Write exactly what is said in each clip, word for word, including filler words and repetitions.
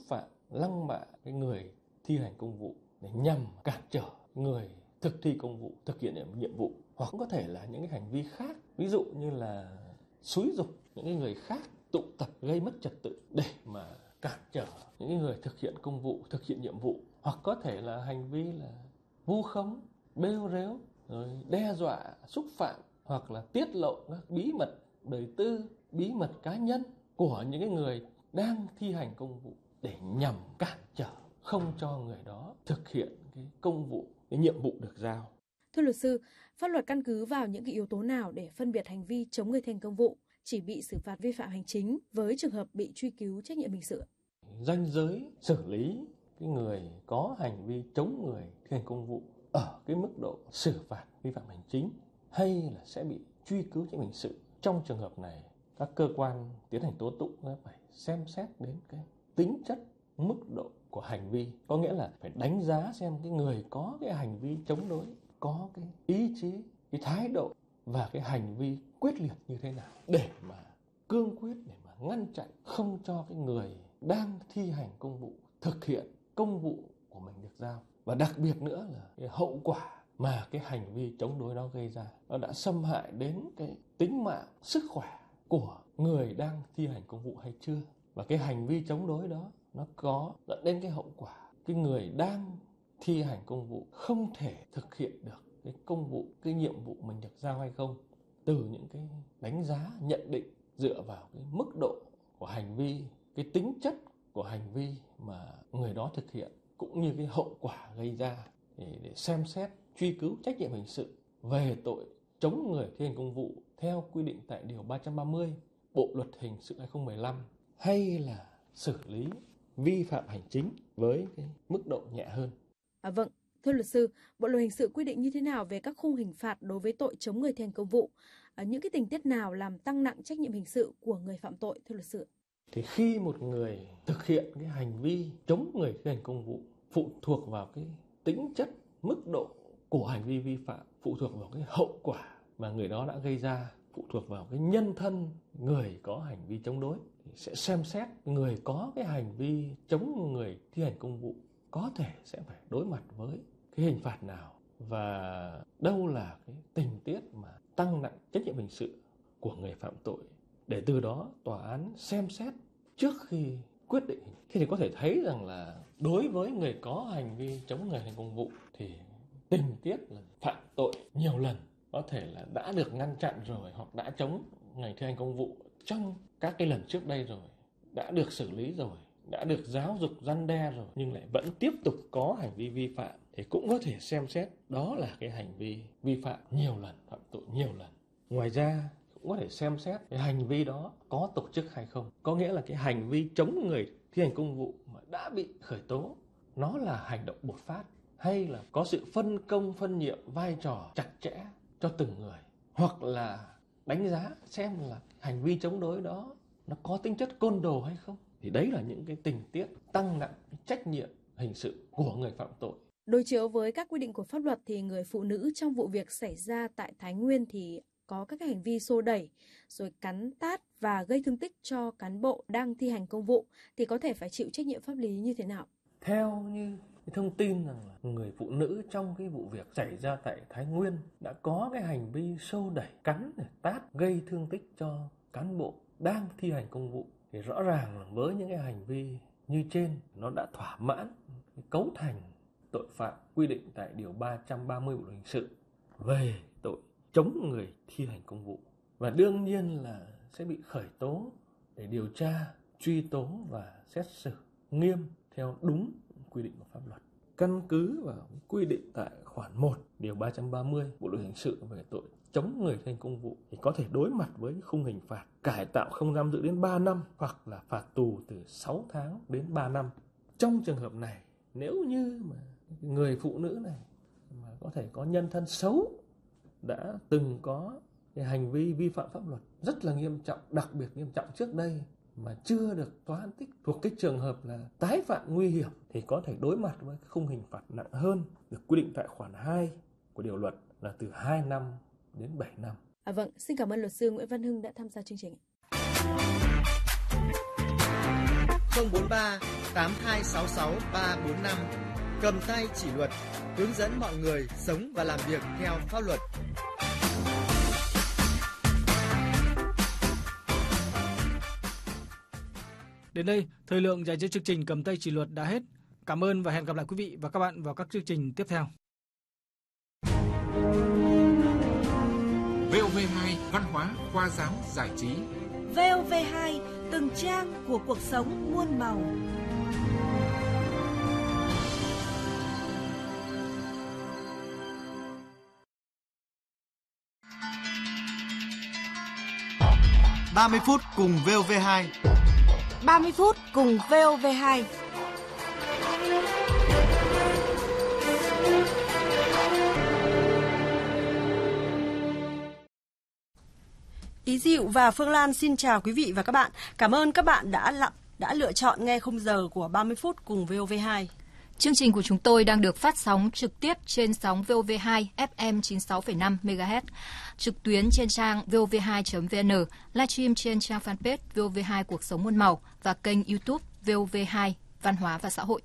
phạm, lăng mạ cái người thi hành công vụ để nhằm cản trở người thực thi công vụ, thực hiện nhiệm vụ, hoặc có thể là những cái hành vi khác, ví dụ như là xúi giục những cái người khác tụ tập gây mất trật tự để mà cản trở những người thực hiện công vụ, thực hiện nhiệm vụ, hoặc có thể là hành vi là vu khống, bêu rếu, rồi đe dọa, xúc phạm hoặc là tiết lộ các bí mật đời tư, bí mật cá nhân của những cái người đang thi hành công vụ để nhằm cản trở không cho người đó thực hiện cái công vụ, cái nhiệm vụ được giao. Thưa luật sư, pháp luật căn cứ vào những cái yếu tố nào để phân biệt hành vi chống người thi hành công vụ chỉ bị xử phạt vi phạm hành chính với trường hợp bị truy cứu trách nhiệm hình sự? Ranh giới xử lý cái người có hành vi chống người thi hành công vụ ở cái mức độ xử phạt vi phạm hành chính hay là sẽ bị truy cứu trách nhiệm hình sự, trong trường hợp này các cơ quan tiến hành tố tụng phải xem xét đến cái tính chất, mức độ của hành vi, có nghĩa là phải đánh giá xem cái người có cái hành vi chống đối có cái ý chí, cái thái độ và cái hành vi quyết liệt như thế nào để mà cương quyết, để mà ngăn chặn không cho cái người đang thi hành công vụ thực hiện công vụ của mình được giao. Và đặc biệt nữa là cái hậu quả mà cái hành vi chống đối đó gây ra, nó đã xâm hại đến cái tính mạng, sức khỏe của người đang thi hành công vụ hay chưa. Và cái hành vi chống đối đó nó có dẫn đến cái hậu quả cái người đang thi hành công vụ không thể thực hiện được cái công vụ, cái nhiệm vụ mình được giao hay không. Từ những cái đánh giá, nhận định dựa vào cái mức độ của hành vi, cái tính chất của hành vi mà người đó thực hiện, cũng như cái hậu quả gây ra để, để xem xét truy cứu trách nhiệm hình sự về tội chống người thi hành công vụ theo quy định tại điều ba trăm ba mươi Bộ luật hình sự hai không một năm, hay là xử lý vi phạm hành chính với cái mức độ nhẹ hơn. À, vâng, thưa luật sư, Bộ luật hình sự quy định như thế nào về các khung hình phạt đối với tội chống người thi hành công vụ? À, những cái tình tiết nào làm tăng nặng trách nhiệm hình sự của người phạm tội, thưa luật sư? Thì khi một người thực hiện cái hành vi chống người thi hành công vụ phụ thuộc vào cái tính chất, mức độ của hành vi vi phạm, phụ thuộc vào cái hậu quả mà người đó đã gây ra, phụ thuộc vào cái nhân thân người có hành vi chống đối, thì sẽ xem xét người có cái hành vi chống người thi hành công vụ có thể sẽ phải đối mặt với cái hình phạt nào, và đâu là cái tình tiết mà tăng nặng trách nhiệm hình sự của người phạm tội, để từ đó tòa án xem xét trước khi quyết định. Thế thì có thể thấy rằng là đối với người có hành vi chống người thi hành công vụ thì tình tiết là phạm tội nhiều lần, có thể là đã được ngăn chặn rồi, hoặc đã chống người thi hành công vụ trong các cái lần trước đây rồi, đã được xử lý rồi, đã được giáo dục răn đe rồi, nhưng lại vẫn tiếp tục có hành vi vi phạm, thì cũng có thể xem xét đó là cái hành vi vi phạm nhiều lần, phạm tội nhiều lần. Ngoài ra cũng có thể xem xét cái hành vi đó có tổ chức hay không, có nghĩa là cái hành vi chống người thi hành công vụ mà đã bị khởi tố nó là hành động bột phát, hay là có sự phân công phân nhiệm vai trò chặt chẽ cho từng người, hoặc là đánh giá xem là hành vi chống đối đó nó có tính chất côn đồ hay không. Thì đấy là những cái tình tiết tăng nặng cái trách nhiệm hình sự của người phạm tội. Đối chiếu với các quy định của pháp luật thì người phụ nữ trong vụ việc xảy ra tại Thái Nguyên thì có các cái hành vi xô đẩy, rồi cắn tát và gây thương tích cho cán bộ đang thi hành công vụ thì có thể phải chịu trách nhiệm pháp lý như thế nào? Theo như cái thông tin rằng là người phụ nữ trong cái vụ việc xảy ra tại Thái Nguyên đã có cái hành vi xô đẩy, cắn, tát, gây thương tích cho cán bộ đang thi hành công vụ, thì rõ ràng là với những cái hành vi như trên nó đã thỏa mãn cái cấu thành tội phạm quy định tại điều ba trăm ba mươi Bộ luật hình sự về tội chống người thi hành công vụ, và đương nhiên là sẽ bị khởi tố để điều tra, truy tố và xét xử nghiêm theo đúng quy định của pháp luật. Căn cứ vào quy định tại khoản một điều ba trăm ba mươi Bộ luật hình sự về tội chống người thi hành công vụ thì có thể đối mặt với khung hình phạt cải tạo không giam giữ đến ba năm, hoặc là phạt tù từ sáu tháng đến ba năm. Trong trường hợp này, nếu như mà người phụ nữ này mà có thể có nhân thân xấu, đã từng có cái hành vi vi phạm pháp luật rất là nghiêm trọng, đặc biệt nghiêm trọng trước đây mà chưa được tòa án tích, thuộc cái trường hợp là tái phạm nguy hiểm, thì có thể đối mặt với khung hình phạt nặng hơn được quy định tại khoản hai của điều luật là từ hai năm đến bảy năm. À vâng, xin cảm ơn luật sư Nguyễn Văn Hưng đã tham gia chương trình. không bốn ba tám hai sáu sáu ba bốn năm. Cầm tay chỉ luật, hướng dẫn mọi người sống và làm việc theo pháp luật. Đến đây, thời lượng dành cho chương trình Cầm tay chỉ luật đã hết. Cảm ơn và hẹn gặp lại quý vị và các bạn vào các chương trình tiếp theo. vê o vê hai Văn hóa, khoa giáo, giải trí. vê o vê hai, từng trang của cuộc sống muôn màu. ba mươi phút cùng vê o vê hai. ba mươi phút cùng vê o vê hai. Ý Dịu và Phương Lan xin chào quý vị và các bạn. Cảm ơn các bạn đã lặng, đã lựa chọn nghe khung giờ của ba mươi phút cùng vê o vê hai. Chương trình của chúng tôi đang được phát sóng trực tiếp trên sóng vê o vê hai ép em chín mươi sáu phẩy năm mê ga héc, trực tuyến trên trang vê o vê hai chấm vê en, livestream trên trang fanpage vê o vê hai Cuộc sống muôn màu và kênh YouTube vê o vê hai Văn hóa và xã hội.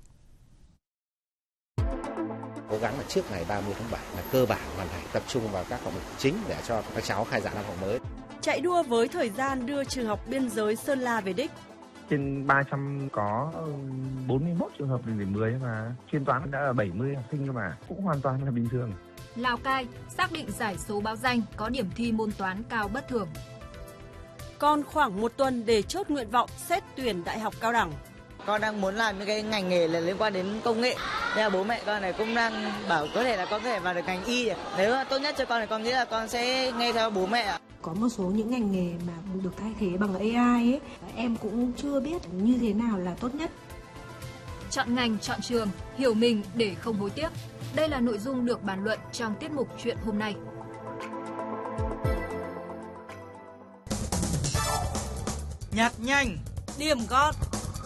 Cố gắng là trước ngày ba mươi tháng bảy là cơ bản hoàn thành, tập trung vào các hạng mục chính để cho các cháu khai giảng năm học mới. Chạy đua với thời gian đưa trường học biên giới Sơn La về đích. Trên ba trăm có bốn mươi mốt trường hợp đến điểm mười mà chuyên toán đã là bảy mươi học sinh cơ mà, cũng hoàn toàn là bình thường. Lào Cai xác định giải số báo danh có điểm thi môn toán cao bất thường. Còn khoảng một tuần để chốt nguyện vọng xét tuyển đại học cao đẳng. Con đang muốn làm những cái ngành nghề là liên quan đến công nghệ. Nên là bố mẹ con này cũng đang bảo có thể là con có thể vào được ngành y. Nếu là tốt nhất cho con thì con nghĩ là con sẽ nghe theo bố mẹ ạ. Có một số những ngành nghề mà được thay thế bằng a i ấy, em cũng chưa biết như thế nào là tốt nhất. Chọn ngành, chọn trường, hiểu mình để không hối tiếc. Đây là nội dung được bàn luận trong tiết mục Chuyện hôm nay. Nhạc nhanh, điểm gót.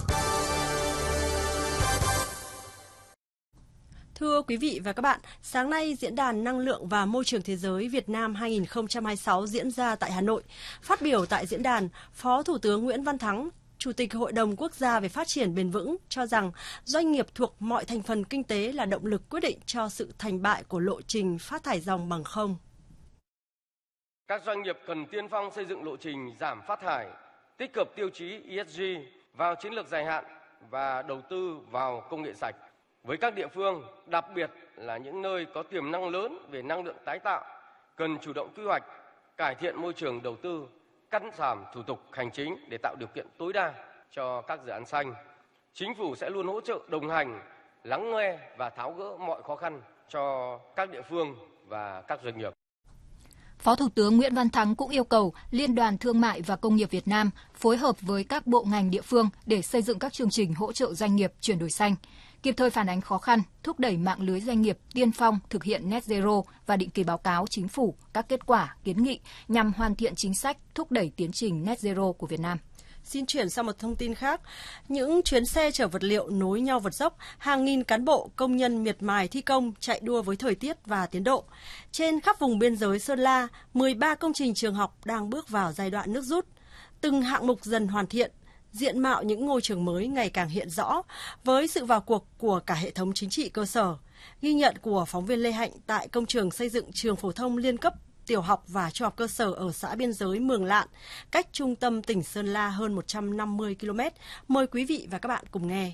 Thưa quý vị và các bạn, sáng nay Diễn đàn Năng lượng và Môi trường Thế giới Việt Nam hai không hai sáu diễn ra tại Hà Nội. Phát biểu tại diễn đàn, Phó Thủ tướng Nguyễn Văn Thắng, Chủ tịch Hội đồng Quốc gia về Phát triển Bền vững cho rằng doanh nghiệp thuộc mọi thành phần kinh tế là động lực quyết định cho sự thành bại của lộ trình phát thải ròng bằng không. Các doanh nghiệp cần tiên phong xây dựng lộ trình giảm phát thải, tích hợp tiêu chí e ét giê vào chiến lược dài hạn và đầu tư vào công nghệ sạch. Với các địa phương, đặc biệt là những nơi có tiềm năng lớn về năng lượng tái tạo, cần chủ động quy hoạch, cải thiện môi trường đầu tư, cắt giảm thủ tục hành chính để tạo điều kiện tối đa cho các dự án xanh. Chính phủ sẽ luôn hỗ trợ, đồng hành, lắng nghe và tháo gỡ mọi khó khăn cho các địa phương và các doanh nghiệp. Phó Thủ tướng Nguyễn Văn Thắng cũng yêu cầu Liên đoàn Thương mại và Công nghiệp Việt Nam phối hợp với các bộ ngành địa phương để xây dựng các chương trình hỗ trợ doanh nghiệp chuyển đổi xanh, kịp thời phản ánh khó khăn, thúc đẩy mạng lưới doanh nghiệp tiên phong thực hiện net zero và định kỳ báo cáo chính phủ các kết quả, kiến nghị nhằm hoàn thiện chính sách thúc đẩy tiến trình net zero của Việt Nam. Xin chuyển sang một thông tin khác. Những chuyến xe chở vật liệu nối nhau vượt dốc, hàng nghìn cán bộ, công nhân miệt mài thi công chạy đua với thời tiết và tiến độ. Trên khắp vùng biên giới Sơn La, mười ba công trình trường học đang bước vào giai đoạn nước rút. Từng hạng mục dần hoàn thiện, diện mạo những ngôi trường mới ngày càng hiện rõ với sự vào cuộc của cả hệ thống chính trị cơ sở. Ghi nhận của phóng viên Lê Hạnh tại công trường xây dựng trường phổ thông liên cấp tiểu học và trung học cơ sở ở xã biên giới Mường Lạn, cách trung tâm tỉnh Sơn La hơn một trăm năm mươi ki lô mét. Mời quý vị và các bạn cùng nghe.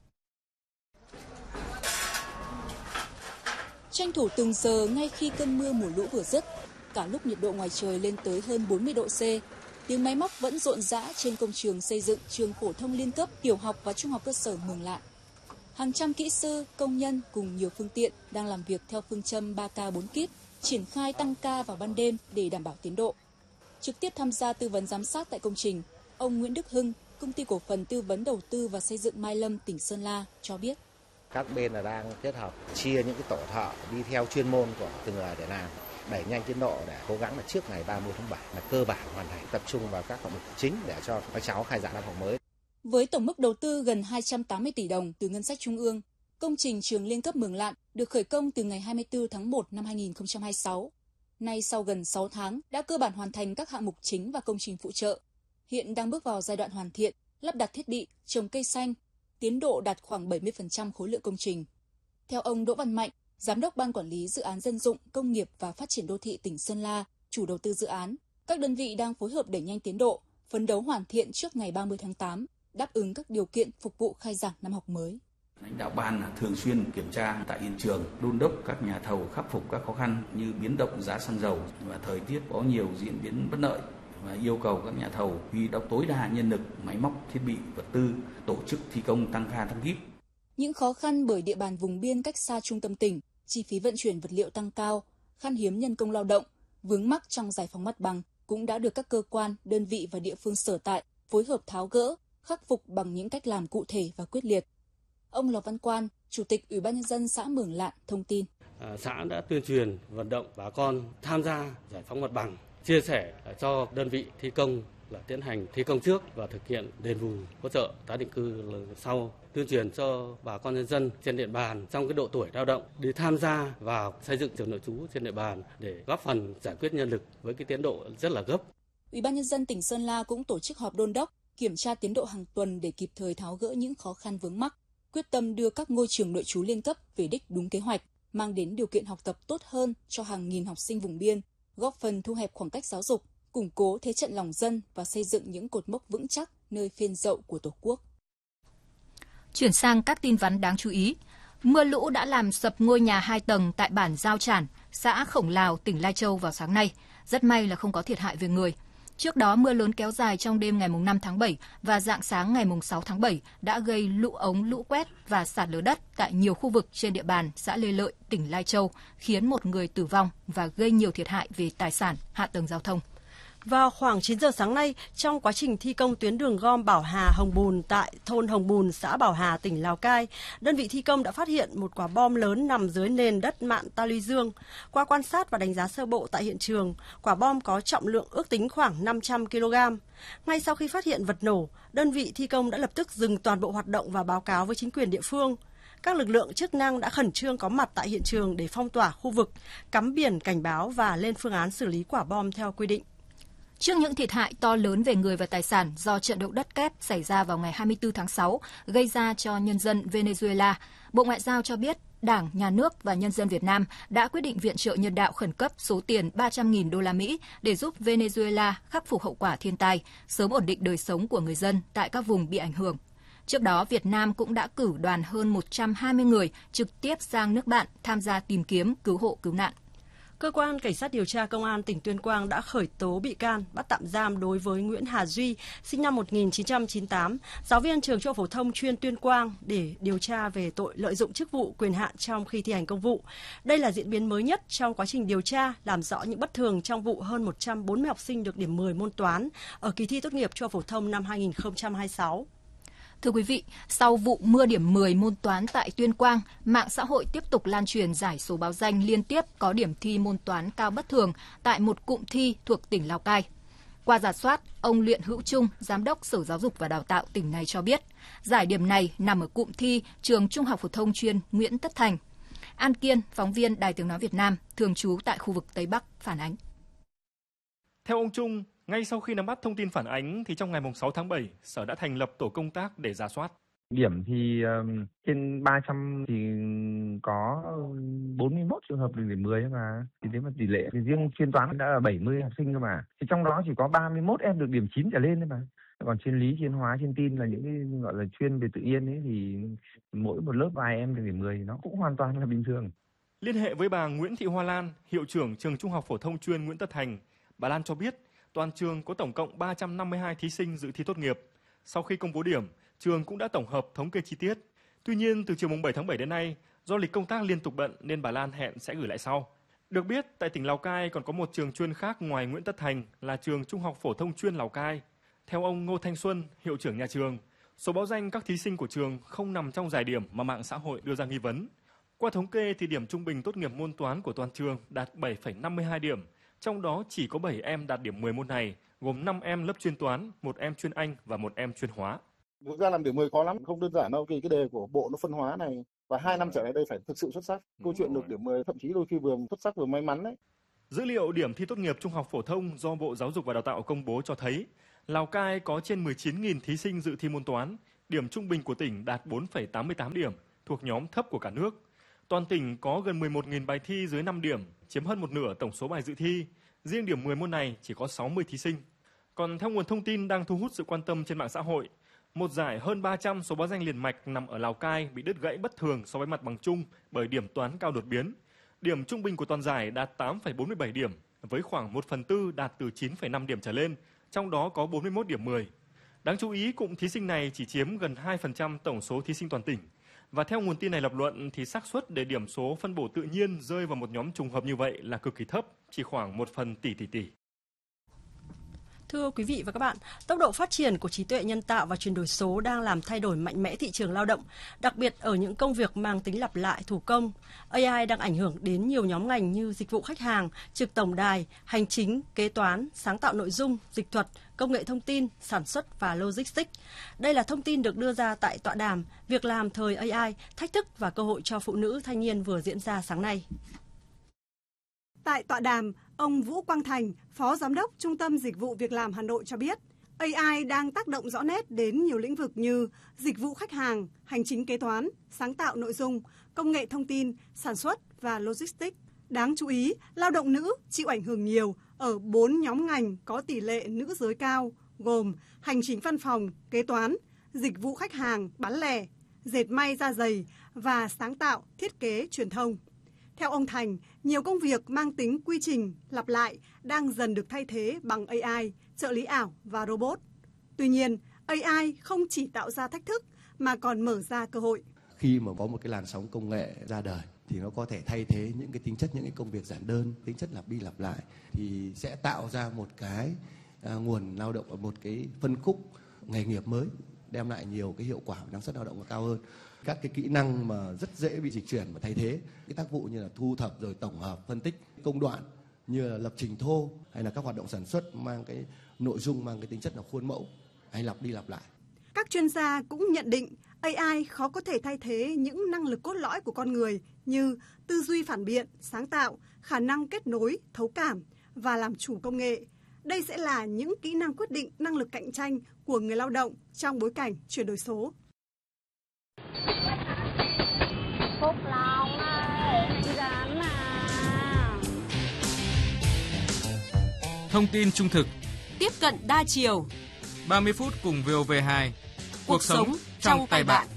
Tranh thủ từng giờ ngay khi cơn mưa mùa lũ vừa dứt, cả lúc nhiệt độ ngoài trời lên tới hơn bốn mươi độ C, tiếng máy móc vẫn rộn rã trên công trường xây dựng trường phổ thông liên cấp tiểu học và trung học cơ sở Mường Lạn. Hàng trăm kỹ sư, công nhân cùng nhiều phương tiện đang làm việc theo phương châm ba K bốn kíp, triển khai tăng ca vào ban đêm để đảm bảo tiến độ. Trực tiếp tham gia tư vấn giám sát tại công trình, ông Nguyễn Đức Hưng, Công ty Cổ phần Tư vấn Đầu tư và Xây dựng Mai Lâm, tỉnh Sơn La cho biết. Các bên là đang kết hợp chia những cái tổ thợ đi theo chuyên môn của từng người để làm, đẩy nhanh tiến độ để cố gắng là trước ngày ba mươi tháng bảy là cơ bản hoàn thành, tập trung vào các hạng mục chính để cho các cháu khai giảng năm học mới. Với tổng mức đầu tư gần hai trăm tám mươi tỷ đồng từ ngân sách trung ương, công trình trường liên cấp Mường Lạn được khởi công từ ngày hai mươi tư tháng một năm hai nghìn không trăm hai mươi sáu. Nay sau gần sáu tháng đã cơ bản hoàn thành các hạng mục chính và công trình phụ trợ. Hiện đang bước vào giai đoạn hoàn thiện, lắp đặt thiết bị, trồng cây xanh. tiến độ đạt khoảng bảy mươi phần trăm khối lượng công trình. Theo ông Đỗ Văn Mạnh, Giám đốc Ban Quản lý Dự án Dân dụng, Công nghiệp và Phát triển Đô thị tỉnh Sơn La, chủ đầu tư dự án, các đơn vị đang phối hợp đẩy nhanh tiến độ, phấn đấu hoàn thiện trước ngày ba mươi tháng tám, đáp ứng các điều kiện phục vụ khai giảng năm học mới. Lãnh đạo ban thường xuyên kiểm tra tại hiện trường, đôn đốc các nhà thầu khắc phục các khó khăn như biến động giá xăng dầu và thời tiết có nhiều diễn biến bất lợi, và yêu cầu các nhà thầu huy động tối đa nhân lực, máy móc, thiết bị, vật tư, tổ chức thi công tăng ca tăng kíp. Những khó khăn bởi địa bàn vùng biên cách xa trung tâm tỉnh, chi phí vận chuyển vật liệu tăng cao, khan hiếm nhân công lao động, vướng mắc trong giải phóng mặt bằng cũng đã được các cơ quan, đơn vị và địa phương sở tại phối hợp tháo gỡ, khắc phục bằng những cách làm cụ thể và quyết liệt. Ông Lò Văn Quan, Chủ tịch Ủy ban Nhân dân xã Mường Lạn thông tin. À, xã đã tuyên truyền, vận động bà con tham gia giải phóng mặt bằng, chia sẻ cho đơn vị thi công là tiến hành thi công trước và thực hiện đền bù hỗ trợ tái định cư sau, tuyên truyền cho bà con nhân dân trên địa bàn trong cái độ tuổi lao động đi tham gia vào xây dựng trường nội trú trên địa bàn để góp phần giải quyết nhân lực với cái tiến độ rất là gấp. Ủy ban Nhân dân tỉnh Sơn La cũng tổ chức họp đôn đốc, kiểm tra tiến độ hàng tuần để kịp thời tháo gỡ những khó khăn vướng mắc, quyết tâm đưa các ngôi trường nội trú liên cấp về đích đúng kế hoạch, mang đến điều kiện học tập tốt hơn cho hàng nghìn học sinh vùng biên, góp phần thu hẹp khoảng cách giáo dục, củng cố thế trận lòng dân và xây dựng những cột mốc vững chắc nơi phên dậu của Tổ quốc. Chuyển sang các tin vắn đáng chú ý. Mưa lũ đã làm sập ngôi nhà hai tầng tại bản Giao Trản, xã Khổng Lào, tỉnh Lai Châu vào sáng nay. Rất may là không có thiệt hại về người. Trước đó, mưa lớn kéo dài trong đêm ngày năm tháng bảy và rạng sáng ngày sáu tháng bảy đã gây lũ ống, lũ quét và sạt lở đất tại nhiều khu vực trên địa bàn xã Lê Lợi, tỉnh Lai Châu, khiến một người tử vong và gây nhiều thiệt hại về tài sản, hạ tầng giao thông. Vào khoảng chín giờ sáng nay, trong quá trình thi công tuyến đường gom Bảo Hà - Hồng Bùn tại thôn Hồng Bùn, xã Bảo Hà, tỉnh Lào Cai, đơn vị thi công đã phát hiện một quả bom lớn nằm dưới nền đất mạn ta luy dương. Qua quan sát và đánh giá sơ bộ tại hiện trường, quả bom có trọng lượng ước tính khoảng năm trăm ki lô gam. Ngay sau khi phát hiện vật nổ, đơn vị thi công đã lập tức dừng toàn bộ hoạt động và báo cáo với chính quyền địa phương. Các lực lượng chức năng đã khẩn trương có mặt tại hiện trường để phong tỏa khu vực, cắm biển cảnh báo và lên phương án xử lý quả bom theo quy định. Trước những thiệt hại to lớn về người và tài sản do trận động đất kép xảy ra vào ngày hai mươi tư tháng sáu gây ra cho nhân dân Venezuela, Bộ Ngoại giao cho biết Đảng, Nhà nước và nhân dân Việt Nam đã quyết định viện trợ nhân đạo khẩn cấp số tiền ba trăm nghìn đô la Mỹ để giúp Venezuela khắc phục hậu quả thiên tai, sớm ổn định đời sống của người dân tại các vùng bị ảnh hưởng. Trước đó, Việt Nam cũng đã cử đoàn hơn một trăm hai mươi người trực tiếp sang nước bạn tham gia tìm kiếm, cứu hộ, cứu nạn. Cơ quan Cảnh sát điều tra Công an tỉnh Tuyên Quang đã khởi tố bị can, bắt tạm giam đối với Nguyễn Hà Duy, sinh năm một nghìn chín trăm chín mươi tám, giáo viên trường Trung học phổ thông chuyên Tuyên Quang để điều tra về tội lợi dụng chức vụ quyền hạn trong khi thi hành công vụ. Đây là diễn biến mới nhất trong quá trình điều tra, làm rõ những bất thường trong vụ hơn một trăm bốn mươi học sinh được điểm mười môn toán ở kỳ thi tốt nghiệp Trung học phổ thông năm hai nghìn không trăm hai mươi sáu. Thưa quý vị, sau vụ mưa điểm mười môn toán tại Tuyên Quang, mạng xã hội tiếp tục lan truyền giải số báo danh liên tiếp có điểm thi môn toán cao bất thường tại một cụm thi thuộc tỉnh Lào Cai. Qua rà soát, ông Luyện Hữu Trung, Giám đốc Sở Giáo dục và Đào tạo tỉnh này cho biết, giải điểm này nằm ở cụm thi trường Trung học phổ thông chuyên Nguyễn Tất Thành. An Kiên, phóng viên Đài Tiếng nói Việt Nam, thường trú tại khu vực Tây Bắc, phản ánh. Theo ông Trung, ngay sau khi nắm bắt thông tin phản ánh thì trong ngày sáu tháng bảy, Sở đã thành lập tổ công tác để rà soát. Điểm thì um, trên ba trăm thì có bốn mươi mốt trường hợp được điểm mười mà. Thì nếu mà tỷ lệ thì riêng chuyên toán đã là bảy mươi học sinh cơ mà. Thì trong đó chỉ có ba mươi mốt em được điểm chín trở lên thôi mà. Còn chuyên lý, chuyên hóa, chuyên tin là những cái gọi là chuyên về tự nhiên ấy thì mỗi một lớp vài em được điểm mười thì nó cũng hoàn toàn là bình thường. Liên hệ với bà Nguyễn Thị Hoa Lan, hiệu trưởng trường Trung học phổ thông chuyên Nguyễn Tất Thành, bà Lan cho biết toàn trường có tổng cộng ba trăm năm mươi hai thí sinh dự thi tốt nghiệp. Sau khi công bố điểm, trường cũng đã tổng hợp thống kê chi tiết. Tuy nhiên, từ chiều bảy tháng bảy đến nay, do lịch công tác liên tục bận nên bà Lan hẹn sẽ gửi lại sau. Được biết, tại tỉnh Lào Cai còn có một trường chuyên khác ngoài Nguyễn Tất Thành là trường Trung học phổ thông chuyên Lào Cai. Theo ông Ngô Thanh Xuân, hiệu trưởng nhà trường, số báo danh các thí sinh của trường không nằm trong giải điểm mà mạng xã hội đưa ra nghi vấn. Qua thống kê thì điểm trung bình tốt nghiệp môn toán của toàn trường đạt bảy phẩy năm mươi hai điểm. Trong đó chỉ có bảy em đạt điểm mười môn này, gồm năm em lớp chuyên toán, một em chuyên Anh và một em chuyên hóa. Thực ra làm điểm mười khó lắm, không đơn giản đâu, vì cái đề của bộ nó phân hóa này và hai năm trở lại đây phải thực sự xuất sắc. Câu chuyện được điểm mười thậm chí đôi khi vừa xuất sắc vừa may mắn đấy. Dữ liệu điểm thi tốt nghiệp Trung học phổ thông do Bộ Giáo dục và Đào tạo công bố cho thấy, Lào Cai có trên mười chín nghìn thí sinh dự thi môn toán, điểm trung bình của tỉnh đạt bốn phẩy tám mươi tám điểm, thuộc nhóm thấp của cả nước. Toàn tỉnh có gần mười một nghìn bài thi dưới năm điểm, chiếm hơn một nửa tổng số bài dự thi. Riêng điểm mười môn này chỉ có sáu mươi thí sinh. Còn theo nguồn thông tin đang thu hút sự quan tâm trên mạng xã hội, một giải hơn ba trăm số báo danh liền mạch nằm ở Lào Cai bị đứt gãy bất thường so với mặt bằng chung bởi điểm toán cao đột biến. Điểm trung bình của toàn giải đạt tám phẩy bốn mươi bảy điểm, với khoảng một phần tư đạt từ chín phẩy năm điểm trở lên, trong đó có bốn mươi mốt điểm mười. Đáng chú ý, cụm thí sinh này chỉ chiếm gần hai phần trăm tổng số thí sinh toàn tỉnh. Và theo nguồn tin này lập luận thì xác suất để điểm số phân bổ tự nhiên rơi vào một nhóm trùng hợp như vậy là cực kỳ thấp, chỉ khoảng một phần tỷ tỷ tỷ. Thưa quý vị và các bạn, tốc độ phát triển của trí tuệ nhân tạo và chuyển đổi số đang làm thay đổi mạnh mẽ thị trường lao động, đặc biệt ở những công việc mang tính lặp lại, thủ công. a i đang ảnh hưởng đến nhiều nhóm ngành như dịch vụ khách hàng, trực tổng đài, hành chính, kế toán, sáng tạo nội dung, dịch thuật, công nghệ thông tin, sản xuất và logistics. Đây là thông tin được đưa ra tại tọa đàm Việc làm thời a i, thách thức và cơ hội cho phụ nữ thanh niên vừa diễn ra sáng nay. Tại tọa đàm, ông Vũ Quang Thành, Phó Giám đốc Trung tâm Dịch vụ Việc làm Hà Nội cho biết, a i đang tác động rõ nét đến nhiều lĩnh vực như dịch vụ khách hàng, hành chính kế toán, sáng tạo nội dung, công nghệ thông tin, sản xuất và logistics. Đáng chú ý, lao động nữ chịu ảnh hưởng nhiều ở bốn nhóm ngành có tỷ lệ nữ giới cao, gồm hành chính văn phòng, kế toán, dịch vụ khách hàng, bán lẻ, dệt may da giày và sáng tạo, thiết kế, truyền thông. Theo ông Thành, nhiều công việc mang tính quy trình, lặp lại đang dần được thay thế bằng a i, trợ lý ảo và robot. Tuy nhiên, a i không chỉ tạo ra thách thức mà còn mở ra cơ hội. Khi mà có một cái làn sóng công nghệ ra đời thì nó có thể thay thế những cái tính chất những cái công việc giản đơn, tính chất lặp đi lặp lại thì sẽ tạo ra một cái à, nguồn lao động ở một cái phân khúc nghề nghiệp mới, đem lại nhiều cái hiệu quả và năng suất lao động cao hơn. Các cái kỹ năng mà rất dễ bị dịch chuyển và thay thế, cái tác vụ như là thu thập rồi tổng hợp, phân tích công đoạn như là lập trình thô hay là các hoạt động sản xuất mang cái nội dung mang cái tính chất là khuôn mẫu hay lặp đi lặp lại. Các chuyên gia cũng nhận định a i khó có thể thay thế những năng lực cốt lõi của con người như tư duy phản biện, sáng tạo, khả năng kết nối, thấu cảm và làm chủ công nghệ. Đây sẽ là những kỹ năng quyết định năng lực cạnh tranh của người lao động trong bối cảnh chuyển đổi số. Phúc Long ơi, dám mà. Thông tin trung thực, tiếp cận đa chiều, ba mươi phút cùng vê o vê hai. Cuộc, Cuộc sống trong, trong tay bạn.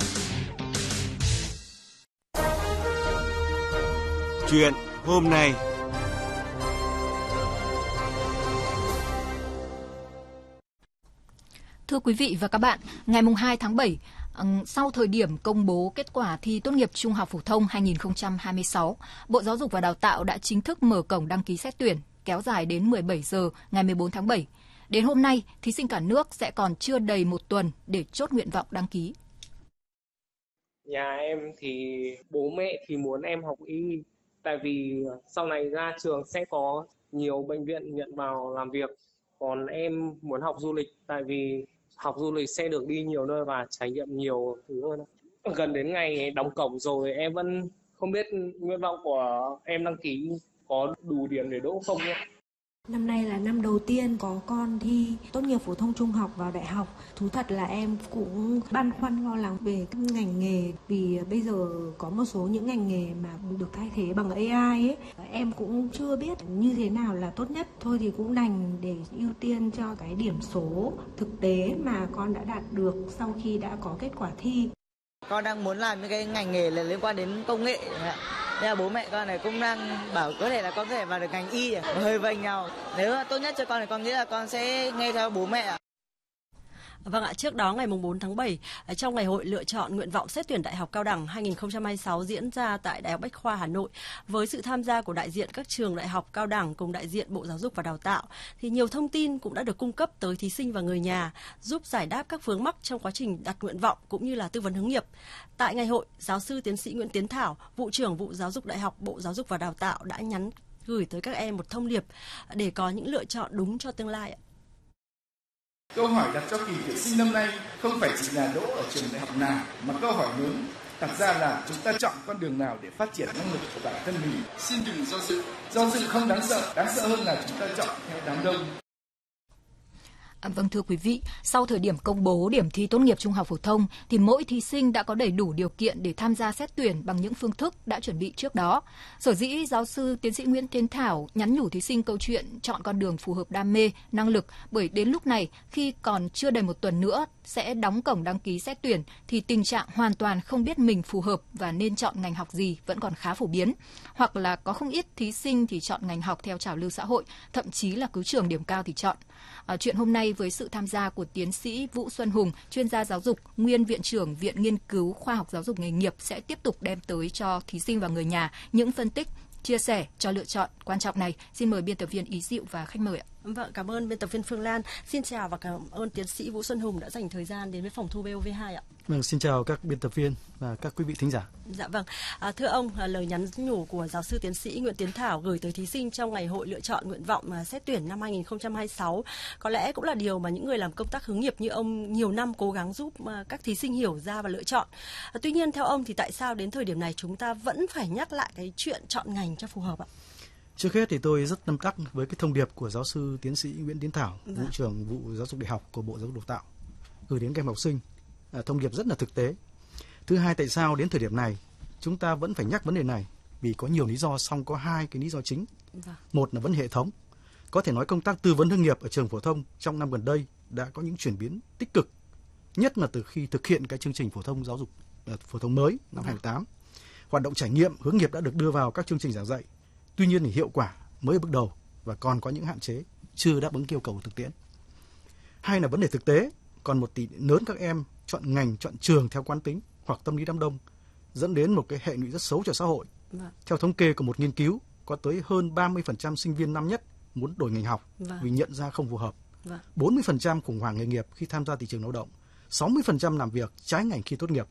Chuyện hôm nay. Thưa quý vị và các bạn, ngày hai tháng bảy, sau thời điểm công bố kết quả thi tốt nghiệp trung học phổ thông hai không hai sáu, Bộ Giáo dục và Đào tạo đã chính thức mở cổng đăng ký xét tuyển, kéo dài đến mười bảy giờ ngày mười bốn tháng bảy. Đến hôm nay, thí sinh cả nước sẽ còn chưa đầy một tuần để chốt nguyện vọng đăng ký. Nhà em thì bố mẹ thì muốn em học y, tại vì sau này ra trường sẽ có nhiều bệnh viện nhận vào làm việc. Còn em muốn học du lịch, tại vì học du lịch sẽ được đi nhiều nơi và trải nghiệm nhiều thứ hơn. Gần đến ngày đóng cổng rồi, em vẫn không biết nguyện vọng của em đăng ký có đủ điểm để đỗ không nhé. Năm nay là năm đầu tiên có con thi tốt nghiệp phổ thông trung học vào đại học. Thú thật là em cũng băn khoăn lo lắng về các ngành nghề, vì bây giờ có một số những ngành nghề mà được thay thế bằng a i ấy. Em cũng chưa biết như thế nào là tốt nhất, thôi thì cũng đành để ưu tiên cho cái điểm số thực tế mà con đã đạt được sau khi đã có kết quả thi. Con đang muốn làm những cái ngành nghề là liên quan đến công nghệ. Nên là bố mẹ con này cũng đang bảo có thể là con có thể vào được ngành y, hơi vênh nhau. Nếu là tốt nhất cho con thì con nghĩ là con sẽ nghe theo bố mẹ. Vâng ạ, trước đó ngày bốn tháng bảy, trong ngày hội lựa chọn nguyện vọng xét tuyển Đại học Cao đẳng hai không hai sáu diễn ra tại Đại học Bách khoa Hà Nội, với sự tham gia của đại diện các trường đại học cao đẳng cùng đại diện Bộ Giáo dục và Đào tạo, thì nhiều thông tin cũng đã được cung cấp tới thí sinh và người nhà, giúp giải đáp các vướng mắc trong quá trình đặt nguyện vọng cũng như là tư vấn hướng nghiệp. Tại ngày hội, giáo sư tiến sĩ Nguyễn Tiến Thảo, vụ trưởng vụ Giáo dục Đại học Bộ Giáo dục và Đào tạo đã nhắn gửi tới các em một thông điệp để có những lựa chọn đúng cho tương lai. Câu hỏi đặt cho kỳ tuyển sinh năm nay không phải chỉ là đỗ ở trường đại học nào, mà câu hỏi lớn đặt ra là chúng ta chọn con đường nào để phát triển năng lực của bản thân mình. Xin đừng do dự, do dự không đáng sợ, đáng sợ hơn là chúng ta chọn theo đám đông. À, vâng thưa quý vị, sau thời điểm công bố điểm thi tốt nghiệp trung học phổ thông thì mỗi thí sinh đã có đầy đủ điều kiện để tham gia xét tuyển bằng những phương thức đã chuẩn bị trước đó. Sở dĩ giáo sư tiến sĩ Nguyễn Tiến Thảo nhắn nhủ thí sinh câu chuyện chọn con đường phù hợp đam mê, năng lực, bởi đến lúc này khi còn chưa đầy một tuần nữa sẽ đóng cổng đăng ký xét tuyển thì tình trạng hoàn toàn không biết mình phù hợp và nên chọn ngành học gì vẫn còn khá phổ biến. Hoặc là có không ít thí sinh thì chọn ngành học theo trào lưu xã hội, thậm chí là cứ trường điểm cao thì chọn. À, chuyện hôm nay với sự tham gia của tiến sĩ Vũ Xuân Hùng, chuyên gia giáo dục, nguyên viện trưởng Viện Nghiên cứu Khoa học Giáo dục Nghề nghiệp sẽ tiếp tục đem tới cho thí sinh và người nhà những phân tích, chia sẻ cho lựa chọn quan trọng này. Xin mời biên tập viên Ý Diệu và khách mời ạ. Vâng, cảm ơn biên tập viên Phương Lan. Xin chào và cảm ơn tiến sĩ Vũ Xuân Hùng đã dành thời gian đến với phòng thu vê o vê hai ạ. Vâng, xin chào các biên tập viên và các quý vị thính giả. Dạ vâng, à, thưa ông, lời nhắn nhủ của giáo sư tiến sĩ Nguyễn Tiến Thảo gửi tới thí sinh trong ngày hội lựa chọn nguyện vọng à, xét tuyển năm hai không hai sáu có lẽ cũng là điều mà những người làm công tác hướng nghiệp như ông nhiều năm cố gắng giúp à, các thí sinh hiểu ra và lựa chọn. À, tuy nhiên theo ông thì tại sao đến thời điểm này chúng ta vẫn phải nhắc lại cái chuyện chọn ngành cho phù hợp ạ? Trước hết thì tôi rất tâm đắc với cái thông điệp của giáo sư tiến sĩ Nguyễn Tiến Thảo, Vâng. vụ trưởng vụ giáo dục đại học của Bộ Giáo dục Đào tạo, gửi đến các em học sinh. À, thông điệp rất là thực tế. Thứ hai, tại sao đến thời điểm này chúng ta vẫn phải nhắc vấn đề này? Vì có nhiều lý do, song có hai cái lý do chính. Vâng. Một là vấn đề hệ thống. Có thể nói công tác tư vấn hướng nghiệp ở trường phổ thông trong năm gần đây đã có những chuyển biến tích cực, nhất là từ khi thực hiện cái chương trình phổ thông giáo dục phổ thông mới năm hai không một tám. Hoạt động trải nghiệm hướng nghiệp đã được đưa vào các chương trình giảng dạy. Tuy nhiên thì hiệu quả mới ở bước đầu và còn có những hạn chế chưa đáp ứng yêu cầu thực tiễn. Hai là vấn đề thực tế, còn một tỷ lớn các em chọn ngành, chọn trường theo quán tính hoặc tâm lý đám đông, dẫn đến một cái hệ lụy rất xấu cho xã hội. Vâng. Theo thống kê của một nghiên cứu, có tới hơn ba mươi phần trăm sinh viên năm nhất muốn đổi ngành học Vâng. vì nhận ra không phù hợp. Vâng. bốn mươi phần trăm khủng hoảng nghề nghiệp khi tham gia thị trường lao động, sáu mươi phần trăm làm việc trái ngành khi tốt nghiệp.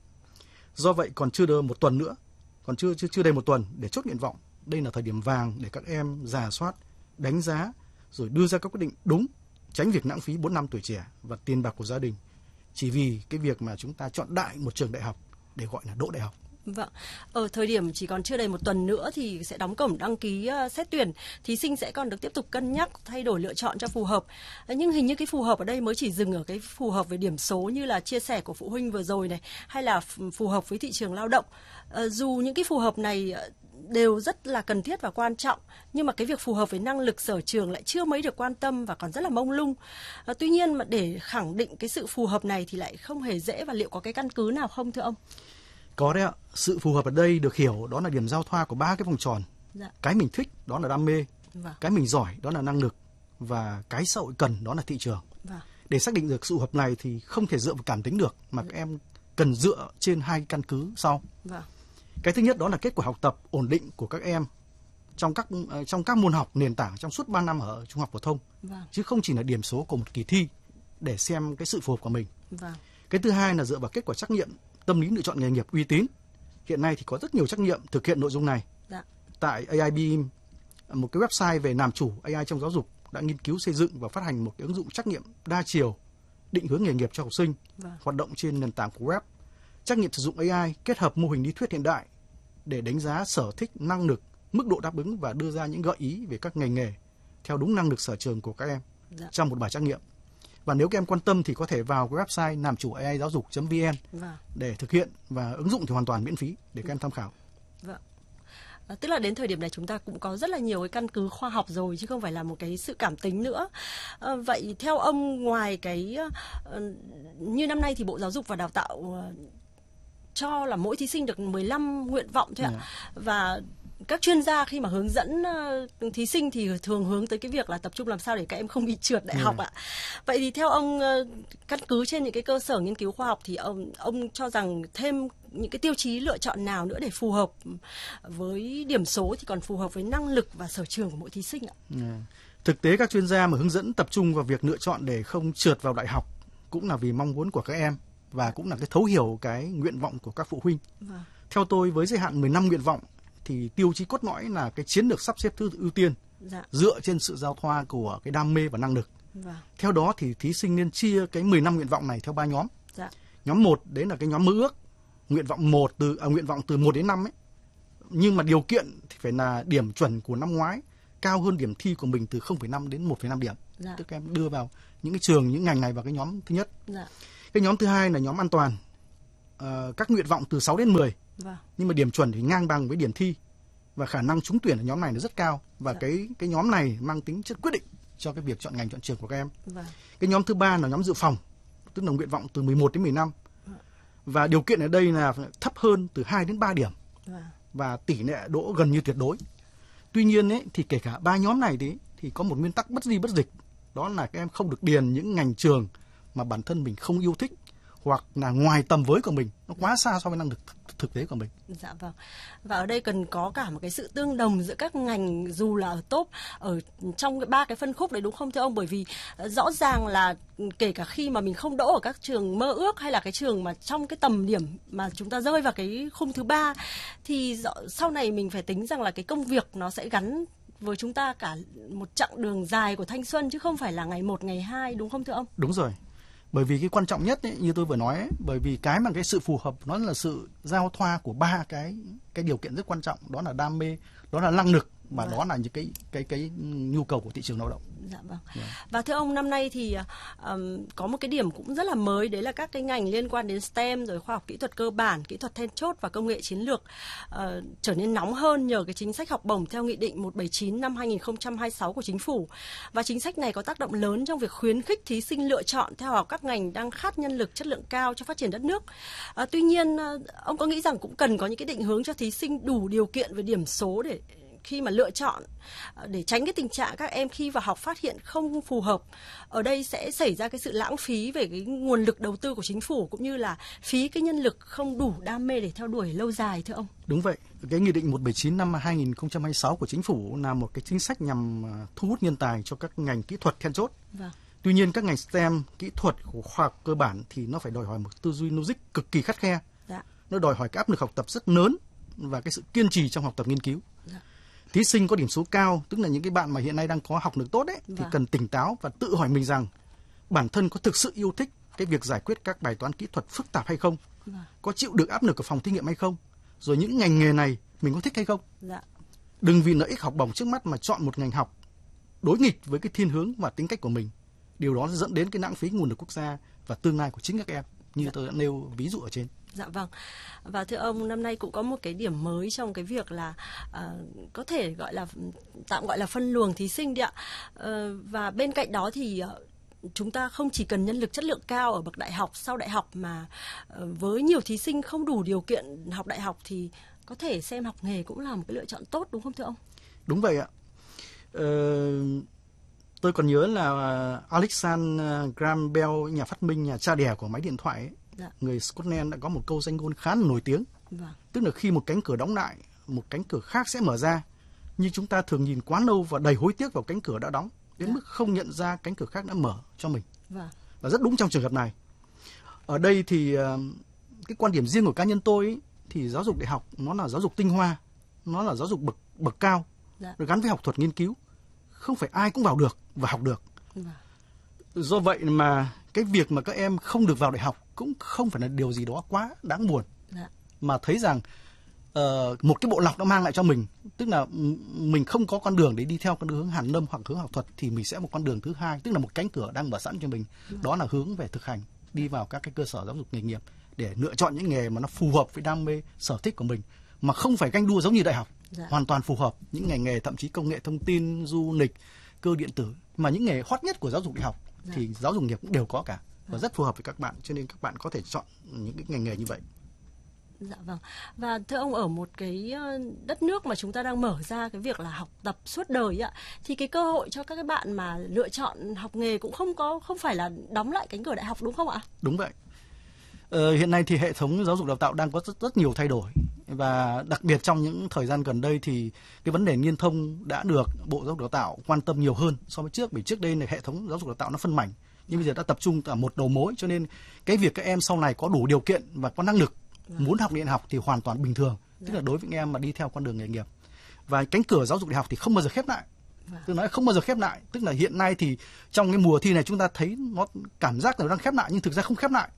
Do vậy còn chưa đầy một tuần nữa, còn chưa chưa chưa đầy một tuần để chốt nguyện vọng. Đây là thời điểm vàng để các em rà soát, đánh giá rồi đưa ra các quyết định đúng, tránh việc lãng phí bốn năm tuổi trẻ và tiền bạc của gia đình chỉ vì cái việc mà chúng ta chọn đại một trường đại học để gọi là đỗ đại học. Vâng, ở thời điểm chỉ còn chưa đầy một tuần nữa thì sẽ đóng cổng đăng ký uh, xét tuyển, thí sinh sẽ còn được tiếp tục cân nhắc thay đổi lựa chọn cho phù hợp. Nhưng hình như cái phù hợp ở đây mới chỉ dừng ở cái phù hợp về điểm số như là chia sẻ của phụ huynh vừa rồi này, hay là phù hợp với thị trường lao động. Uh, dù những cái phù hợp này uh, đều rất là cần thiết và quan trọng, nhưng mà cái việc phù hợp với năng lực sở trường lại chưa mấy được quan tâm và còn rất là mông lung. À, tuy nhiên mà để khẳng định cái sự phù hợp này thì lại không hề dễ, và liệu có cái căn cứ nào không thưa ông? Có đấy ạ. Sự phù hợp ở đây được hiểu đó là điểm giao thoa của ba cái vòng tròn. Dạ. Cái mình thích đó là đam mê, Vâng. cái mình giỏi đó là năng lực và cái xã hội cần đó là thị trường. Vâng. Để xác định được sự phù hợp này thì không thể dựa vào cảm tính được, mà các em cần dựa trên hai căn cứ sau. Vâng. Cái thứ nhất đó là kết quả học tập ổn định của các em trong các trong các môn học nền tảng trong suốt ba năm ở trung học phổ thông, Vâng. chứ không chỉ là điểm số của một kỳ thi để xem cái sự phù hợp của mình. Vâng. Cái thứ hai là dựa vào kết quả trắc nghiệm tâm lý lựa chọn nghề nghiệp uy tín. Hiện nay thì có rất nhiều trắc nghiệm thực hiện nội dung này. Dạ. Tại a i bê i em, một cái website về làm chủ a i trong giáo dục đã nghiên cứu xây dựng và phát hành một cái ứng dụng trắc nghiệm đa chiều định hướng nghề nghiệp cho học sinh, Vâng. hoạt động trên nền tảng của web. Trắc nghiệm sử dụng a i kết hợp mô hình lý thuyết hiện đại để đánh giá sở thích, năng lực, mức độ đáp ứng và đưa ra những gợi ý về các ngành nghề theo đúng năng lực sở trường của các em Dạ. trong một bài trắc nghiệm. Và nếu các em quan tâm thì có thể vào cái website làm chủ a i giáo dục chấm vn Vâng. để thực hiện, và ứng dụng thì hoàn toàn miễn phí để các em tham khảo. Vâng. À, tức là đến thời điểm này chúng ta cũng có rất là nhiều cái căn cứ khoa học rồi, chứ không phải là một cái sự cảm tính nữa. À, vậy theo ông, ngoài cái uh, như năm nay thì Bộ Giáo dục và Đào tạo uh, cho là mỗi thí sinh được mười lăm nguyện vọng thôi ạ. Yeah. Và các chuyên gia khi mà hướng dẫn uh, thí sinh thì thường hướng tới cái việc là tập trung làm sao để các em không bị trượt đại Yeah. học ạ. Vậy thì theo ông, uh, căn cứ trên những cái cơ sở nghiên cứu khoa học thì ông ông cho rằng thêm những cái tiêu chí lựa chọn nào nữa để phù hợp với điểm số thì còn phù hợp với năng lực và sở trường của mỗi thí sinh ạ? Yeah. Thực tế các chuyên gia mà hướng dẫn tập trung vào việc lựa chọn để không trượt vào đại học cũng là vì mong muốn của các em và cũng là cái thấu hiểu cái nguyện vọng của các phụ huynh. Vâng. Theo tôi, với giới hạn mười lăm nguyện vọng thì tiêu chí cốt lõi là cái chiến lược sắp xếp thứ ưu tiên, Dạ. dựa trên sự giao thoa của cái đam mê và năng lực. Vâng. Theo đó thì thí sinh nên chia cái mười lăm nguyện vọng này theo ba nhóm. Dạ. Nhóm một đấy là cái nhóm mơ ước, nguyện vọng một từ à, nguyện vọng từ một đến năm ấy. Nhưng mà điều kiện thì phải là điểm chuẩn của năm ngoái cao hơn điểm thi của mình từ không phẩy năm đến một phẩy năm điểm. Dạ. Tức các em đưa vào những cái trường, những ngành này vào cái nhóm thứ nhất. Dạ. Cái nhóm thứ hai là nhóm an toàn. Uh, các nguyện vọng từ sáu đến mười. Vâng. Nhưng mà điểm chuẩn thì ngang bằng với điểm thi và khả năng trúng tuyển ở nhóm này là rất cao, và dạ. cái cái nhóm này mang tính chất quyết định cho cái việc chọn ngành chọn trường của các em. Vâng. Cái nhóm thứ ba là nhóm dự phòng, tức là nguyện vọng từ mười một đến mười lăm. Và điều kiện ở đây là thấp hơn từ hai đến ba điểm. Vâng. Và tỷ lệ đỗ gần như tuyệt đối. Tuy nhiên ấy, thì kể cả ba nhóm này thì, thì có một nguyên tắc bất di bất dịch, đó là các em không được điền những ngành trường mà bản thân mình không yêu thích hoặc là ngoài tầm với của mình, nó quá xa so với năng lực thực tế của mình. Dạ vâng. Và ở đây cần có cả một cái sự tương đồng giữa các ngành dù là ở top ở trong cái ba cái phân khúc đấy, đúng không thưa ông? Bởi vì rõ ràng là kể cả khi mà mình không đỗ ở các trường mơ ước hay là cái trường mà trong cái tầm điểm mà chúng ta rơi vào cái khung thứ ba, thì sau này mình phải tính rằng là cái công việc nó sẽ gắn với chúng ta cả một chặng đường dài của thanh xuân, chứ không phải là ngày một, ngày hai, đúng không thưa ông? Đúng rồi. Bởi vì cái quan trọng nhất ấy, như tôi vừa nói ấy, bởi vì cái mà cái sự phù hợp nó là sự giao thoa của ba cái cái điều kiện rất quan trọng, đó là đam mê, đó là năng lực, và vâng. đó là những cái cái cái nhu cầu của thị trường lao động. Dạ vâng. Yeah. Và thưa ông, năm nay thì um, có một cái điểm cũng rất là mới, đấy là các cái ngành liên quan đến STEM, rồi khoa học kỹ thuật cơ bản, kỹ thuật then chốt và công nghệ chiến lược uh, trở nên nóng hơn nhờ cái chính sách học bổng theo nghị định một trăm bảy mươi chín năm hai nghìn không trăm hai mươi sáu của chính phủ. Và chính sách này có tác động lớn trong việc khuyến khích thí sinh lựa chọn theo học các ngành đang khát nhân lực chất lượng cao cho phát triển đất nước. Uh, tuy nhiên, uh, ông có nghĩ rằng cũng cần có những cái định hướng cho thí sinh đủ điều kiện về điểm số để khi mà lựa chọn, để tránh cái tình trạng các em khi vào học phát hiện không phù hợp. Ở đây sẽ xảy ra cái sự lãng phí về cái nguồn lực đầu tư của chính phủ, cũng như là phí cái nhân lực không đủ đam mê để theo đuổi lâu dài, thưa ông. Đúng vậy. Cái nghị định một trăm bảy mươi chín năm hai nghìn không trăm hai mươi sáu của chính phủ là một cái chính sách nhằm thu hút nhân tài cho các ngành kỹ thuật then chốt. Vâng. Tuy nhiên các ngành STEM, kỹ thuật, khoa học cơ bản thì nó phải đòi hỏi một tư duy logic cực kỳ khắt khe. Dạ. Nó đòi hỏi cái áp lực học tập rất lớn và cái sự kiên trì trong học tập nghiên cứu. Dạ. Thí sinh có điểm số cao, tức là những cái bạn mà hiện nay đang có học lực tốt ấy, thì vâng. cần tỉnh táo và tự hỏi mình rằng bản thân có thực sự yêu thích cái việc giải quyết các bài toán kỹ thuật phức tạp hay không, vâng. có chịu được áp lực của phòng thí nghiệm hay không, rồi những ngành nghề này mình có thích hay không. Dạ. Đừng vì lợi ích học bổng trước mắt mà chọn một ngành học đối nghịch với cái thiên hướng và tính cách của mình. Điều đó dẫn đến cái lãng phí nguồn lực quốc gia và tương lai của chính các em, như dạ. tôi đã nêu ví dụ ở trên. Dạ vâng. Và thưa ông, năm nay cũng có một cái điểm mới trong cái việc là uh, có thể gọi là tạm gọi là phân luồng thí sinh đi ạ. Uh, và bên cạnh đó thì uh, chúng ta không chỉ cần nhân lực chất lượng cao ở bậc đại học, sau đại học, mà uh, với nhiều thí sinh không đủ điều kiện học đại học thì có thể xem học nghề cũng là một cái lựa chọn tốt, đúng không thưa ông? Đúng vậy ạ. Uh, tôi còn nhớ là Alexander Graham Bell, nhà phát minh, nhà cha đẻ của máy điện thoại ấy, dạ. người Scotland đã có một câu danh ngôn khá là nổi tiếng. Vâng. Tức là khi một cánh cửa đóng lại, một cánh cửa khác sẽ mở ra. Nhưng chúng ta thường nhìn quá lâu và đầy hối tiếc vào cánh cửa đã đóng, đến dạ. mức không nhận ra cánh cửa khác đã mở cho mình. Vâng. Và rất đúng trong trường hợp này. Ở đây thì cái quan điểm riêng của cá nhân tôi ấy, thì giáo dục đại học nó là giáo dục tinh hoa, nó là giáo dục bậc bậc cao, dạ. gắn với học thuật nghiên cứu. Không phải ai cũng vào được và học được. Vâng. Do vậy mà cái việc mà các em không được vào đại học cũng không phải là điều gì đó quá đáng buồn. Dạ. Mà thấy rằng uh, một cái bộ lọc nó mang lại cho mình, tức là mình không có con đường để đi theo con đường hướng hàn lâm hoặc hướng học thuật, thì mình sẽ một con đường thứ hai, tức là một cánh cửa đang mở sẵn cho mình. Dạ. Đó là hướng về thực hành, đi vào các cái cơ sở giáo dục nghề nghiệp để lựa chọn những nghề mà nó phù hợp với đam mê, sở thích của mình, mà không phải ganh đua giống như đại học. Dạ. Hoàn toàn phù hợp những ngành nghề thậm chí công nghệ thông tin, du lịch, cơ điện tử, mà những nghề hot nhất của giáo dục đại học. Dạ. Thì giáo dục nghiệp cũng đều có cả và dạ. rất phù hợp với các bạn, cho nên các bạn có thể chọn những cái ngành nghề như vậy. Dạ vâng. Và thưa ông, ở một cái đất nước mà chúng ta đang mở ra cái việc là học tập suốt đời ạ, thì cái cơ hội cho các cái bạn mà lựa chọn học nghề cũng không có không phải là đóng lại cánh cửa đại học, đúng không ạ? Đúng vậy. Ờ, hiện nay thì hệ thống giáo dục đào tạo đang có rất, rất nhiều thay đổi, và đặc biệt trong những thời gian gần đây thì cái vấn đề liên thông đã được Bộ Giáo dục Đào tạo quan tâm nhiều hơn so với trước. Vì trước đây là hệ thống giáo dục đào tạo nó phân mảnh, nhưng bây giờ đã tập trung ở một đầu mối, cho nên cái việc các em sau này có đủ điều kiện và có năng lực muốn học đại học thì hoàn toàn bình thường, tức là đối với các em mà đi theo con đường nghề nghiệp. Và cánh cửa giáo dục đại học thì không bao giờ khép lại. Tôi nói không bao giờ khép lại, tức là hiện nay thì trong cái mùa thi này chúng ta thấy nó cảm giác là đang khép lại, nhưng thực ra không khép lại.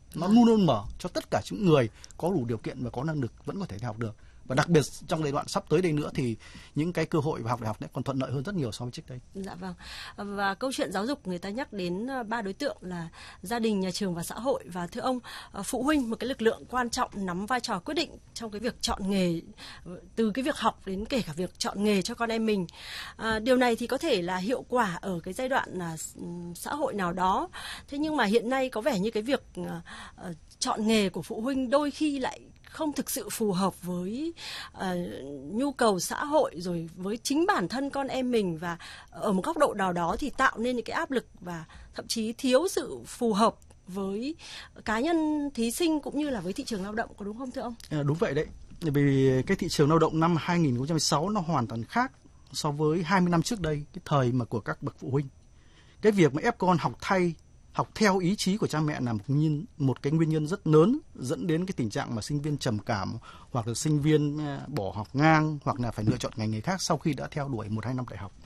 nó luôn luôn mở cho tất cả những người có đủ điều kiện và có năng lực vẫn có thể đi học được. Và đặc biệt trong giai đoạn sắp tới đây nữa thì những cái cơ hội vào học đại học sẽ còn thuận lợi hơn rất nhiều so với trước đây. Dạ vâng. Và câu chuyện giáo dục người ta nhắc đến ba đối tượng là gia đình, nhà trường và xã hội. Và thưa ông, phụ huynh một cái lực lượng quan trọng nắm vai trò quyết định trong cái việc chọn nghề, từ cái việc học đến kể cả việc chọn nghề cho con em mình. À, điều này thì có thể là hiệu quả ở cái giai đoạn là xã hội nào đó. Thế nhưng mà hiện nay có vẻ như cái việc uh, uh, chọn nghề của phụ huynh đôi khi lại không thực sự phù hợp với uh, nhu cầu xã hội rồi với chính bản thân con em mình, và ở một góc độ nào đó thì tạo nên những cái áp lực và thậm chí thiếu sự phù hợp với cá nhân thí sinh cũng như là với thị trường lao động, có đúng không thưa ông? À, đúng vậy đấy. Bởi vì cái thị trường lao động năm hai nghìn không trăm mười sáu nó hoàn toàn khác so với hai mươi năm trước đây, cái thời mà của các bậc phụ huynh. Cái việc mà ép con học thay, học theo ý chí của cha mẹ là một nguyên một cái nguyên nhân rất lớn dẫn đến cái tình trạng mà sinh viên trầm cảm, hoặc là sinh viên bỏ học ngang, hoặc là phải lựa chọn ngành nghề khác sau khi đã theo đuổi một hai năm đại học.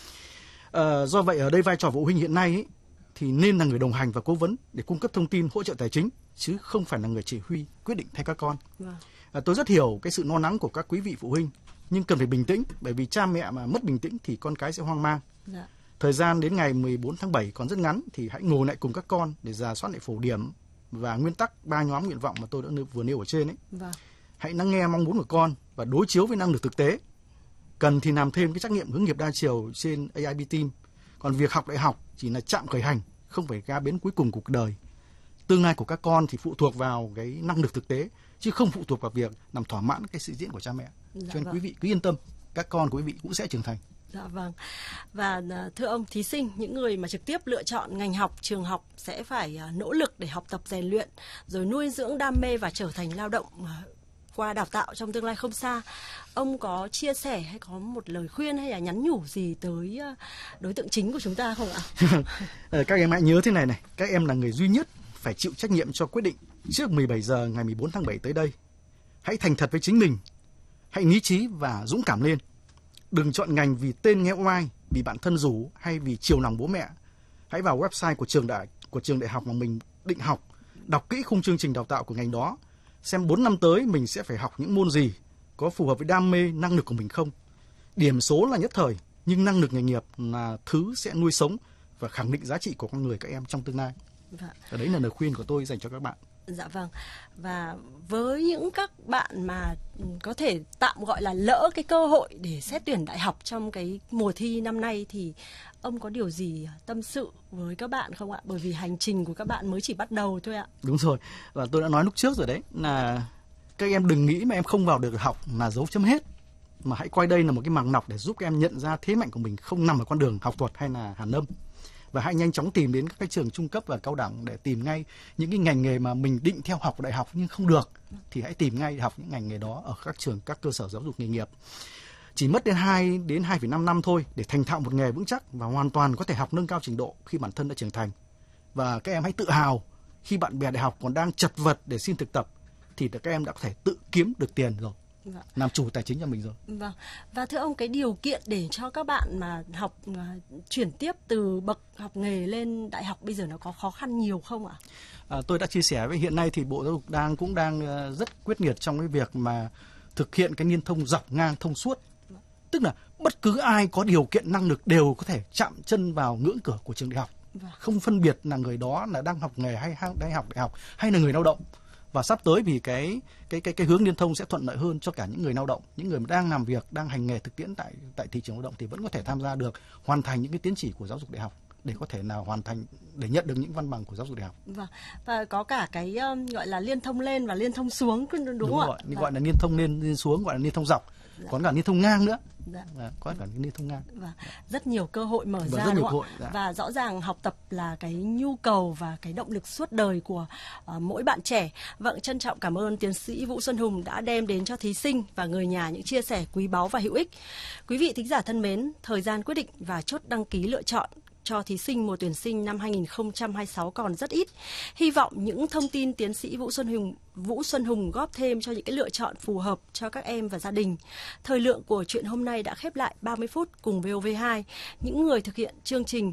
À, do vậy ở đây vai trò phụ huynh hiện nay ấy, thì nên là người đồng hành và cố vấn để cung cấp thông tin, hỗ trợ tài chính, chứ không phải là người chỉ huy quyết định thay các con. À, tôi rất hiểu cái sự lo lắng của các quý vị phụ huynh, nhưng cần phải bình tĩnh, bởi vì cha mẹ mà mất bình tĩnh thì con cái sẽ hoang mang. Dạ. Thời gian đến ngày mười bốn tháng bảy còn rất ngắn, thì hãy ngồi lại cùng các con để rà soát lại phổ điểm và nguyên tắc ba nhóm nguyện vọng mà tôi đã vừa nêu ở trên ấy. Vâng. Hãy lắng nghe mong muốn của con và đối chiếu với năng lực thực tế. Cần thì làm thêm cái trắc nghiệm hướng nghiệp đa chiều trên a i bê Team. Còn việc học đại học chỉ là trạm khởi hành, không phải ga bến cuối cùng cuộc đời. Tương lai của các con thì phụ thuộc vào cái năng lực thực tế, chứ không phụ thuộc vào việc làm thỏa mãn cái sự diễn của cha mẹ. Dạ. Cho nên vâng. quý vị cứ yên tâm, các con của quý vị cũng sẽ trưởng thành. Dạ vâng. Và thưa ông, thí sinh, những người mà trực tiếp lựa chọn ngành học, trường học sẽ phải nỗ lực để học tập rèn luyện, rồi nuôi dưỡng đam mê và trở thành lao động qua đào tạo trong tương lai không xa. Ông có chia sẻ hay có một lời khuyên hay là nhắn nhủ gì tới đối tượng chính của chúng ta không ạ? Các em hãy nhớ thế này này, các em là người duy nhất phải chịu trách nhiệm cho quyết định trước mười bảy giờ ngày mười bốn tháng bảy tới đây. Hãy thành thật với chính mình, hãy lý trí và dũng cảm lên. Đừng chọn ngành vì tên nghe oai, vì bạn thân rủ hay vì chiều lòng bố mẹ. Hãy vào website của trường đại của trường đại học mà mình định học, đọc kỹ khung chương trình đào tạo của ngành đó, xem bốn năm tới mình sẽ phải học những môn gì, có phù hợp với đam mê, năng lực của mình không. Điểm số là nhất thời, nhưng năng lực nghề nghiệp là thứ sẽ nuôi sống và khẳng định giá trị của con người các em trong tương lai. Dạ. Và đấy là lời khuyên của tôi dành cho các bạn. Dạ vâng. Và với những các bạn mà có thể tạm gọi là lỡ cái cơ hội để xét tuyển đại học trong cái mùa thi năm nay, thì ông có điều gì tâm sự với các bạn không ạ? Bởi vì hành trình của các bạn mới chỉ bắt đầu thôi ạ. Đúng rồi. Và tôi đã nói lúc trước rồi đấy, là các em đừng nghĩ mà em không vào được học là dấu chấm hết. Mà hãy coi đây là một cái màng lọc để giúp các em nhận ra thế mạnh của mình không nằm ở con đường học thuật hay là hàn lâm. Và hãy nhanh chóng tìm đến các cái trường trung cấp và cao đẳng để tìm ngay những cái ngành nghề mà mình định theo học ở đại học nhưng không được, thì hãy tìm ngay học những ngành nghề đó ở các trường, các cơ sở giáo dục nghề nghiệp. Chỉ mất đến hai đến hai phẩy năm năm thôi để thành thạo một nghề vững chắc và hoàn toàn có thể học nâng cao trình độ khi bản thân đã trưởng thành. Và các em hãy tự hào khi bạn bè đại học còn đang chật vật để xin thực tập thì các em đã có thể tự kiếm được tiền rồi. Vâng. Làm chủ tài chính cho mình rồi. Vâng. Và thưa ông, cái điều kiện để cho các bạn mà học uh, chuyển tiếp từ bậc học nghề lên đại học bây giờ nó có khó khăn nhiều không ạ? À, tôi đã chia sẻ với hiện nay thì Bộ Giáo dục đang cũng đang uh, rất quyết liệt trong cái việc mà thực hiện cái liên thông dọc ngang thông suốt. Vâng. Tức là bất cứ ai có điều kiện năng lực đều có thể chạm chân vào ngưỡng cửa của trường đại học. Vâng. Không phân biệt là người đó là đang học nghề hay đang học đại học hay là người lao động. Và sắp tới vì cái cái cái cái hướng liên thông sẽ thuận lợi hơn cho cả những người lao động, những người đang làm việc, đang hành nghề thực tiễn tại tại thị trường lao động thì vẫn có thể tham gia được, hoàn thành những cái tín chỉ của giáo dục đại học để có thể nào hoàn thành để nhận được những văn bằng của giáo dục đại học. Vâng. Và có cả cái um, gọi là liên thông lên và liên thông xuống, đúng, đúng không ạ? Đúng rồi, gọi là liên thông lên lên xuống, gọi là liên thông dọc. Dạ. Còn cả liên thông ngang nữa. Dạ. À, có cả liên thông ngang. Và rất nhiều cơ hội mở và ra, đúng không ạ? Dạ. Và rõ ràng học tập là cái nhu cầu và cái động lực suốt đời của uh, mỗi bạn trẻ. Vâng, trân trọng cảm ơn tiến sĩ Vũ Xuân Hùng đã đem đến cho thí sinh và người nhà những chia sẻ quý báu và hữu ích. Quý vị thính giả thân mến, thời gian quyết định và chốt đăng ký lựa chọn cho thí sinh mùa tuyển sinh năm hai nghìn không trăm hai mươi sáu còn rất ít. Hy vọng những thông tin tiến sĩ Vũ Xuân Hùng Vũ Xuân Hùng góp thêm cho những cái lựa chọn phù hợp cho các em và gia đình. Thời lượng của chuyện hôm nay đã khép lại ba mươi phút cùng vê o vê hai. Những người thực hiện chương trình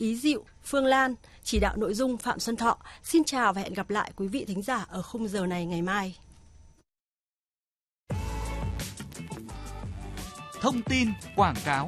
Ý Diệu, Phương Lan, chỉ đạo nội dung Phạm Xuân Thọ. Xin chào và hẹn gặp lại quý vị thính giả ở khung giờ này ngày mai. Thông tin quảng cáo.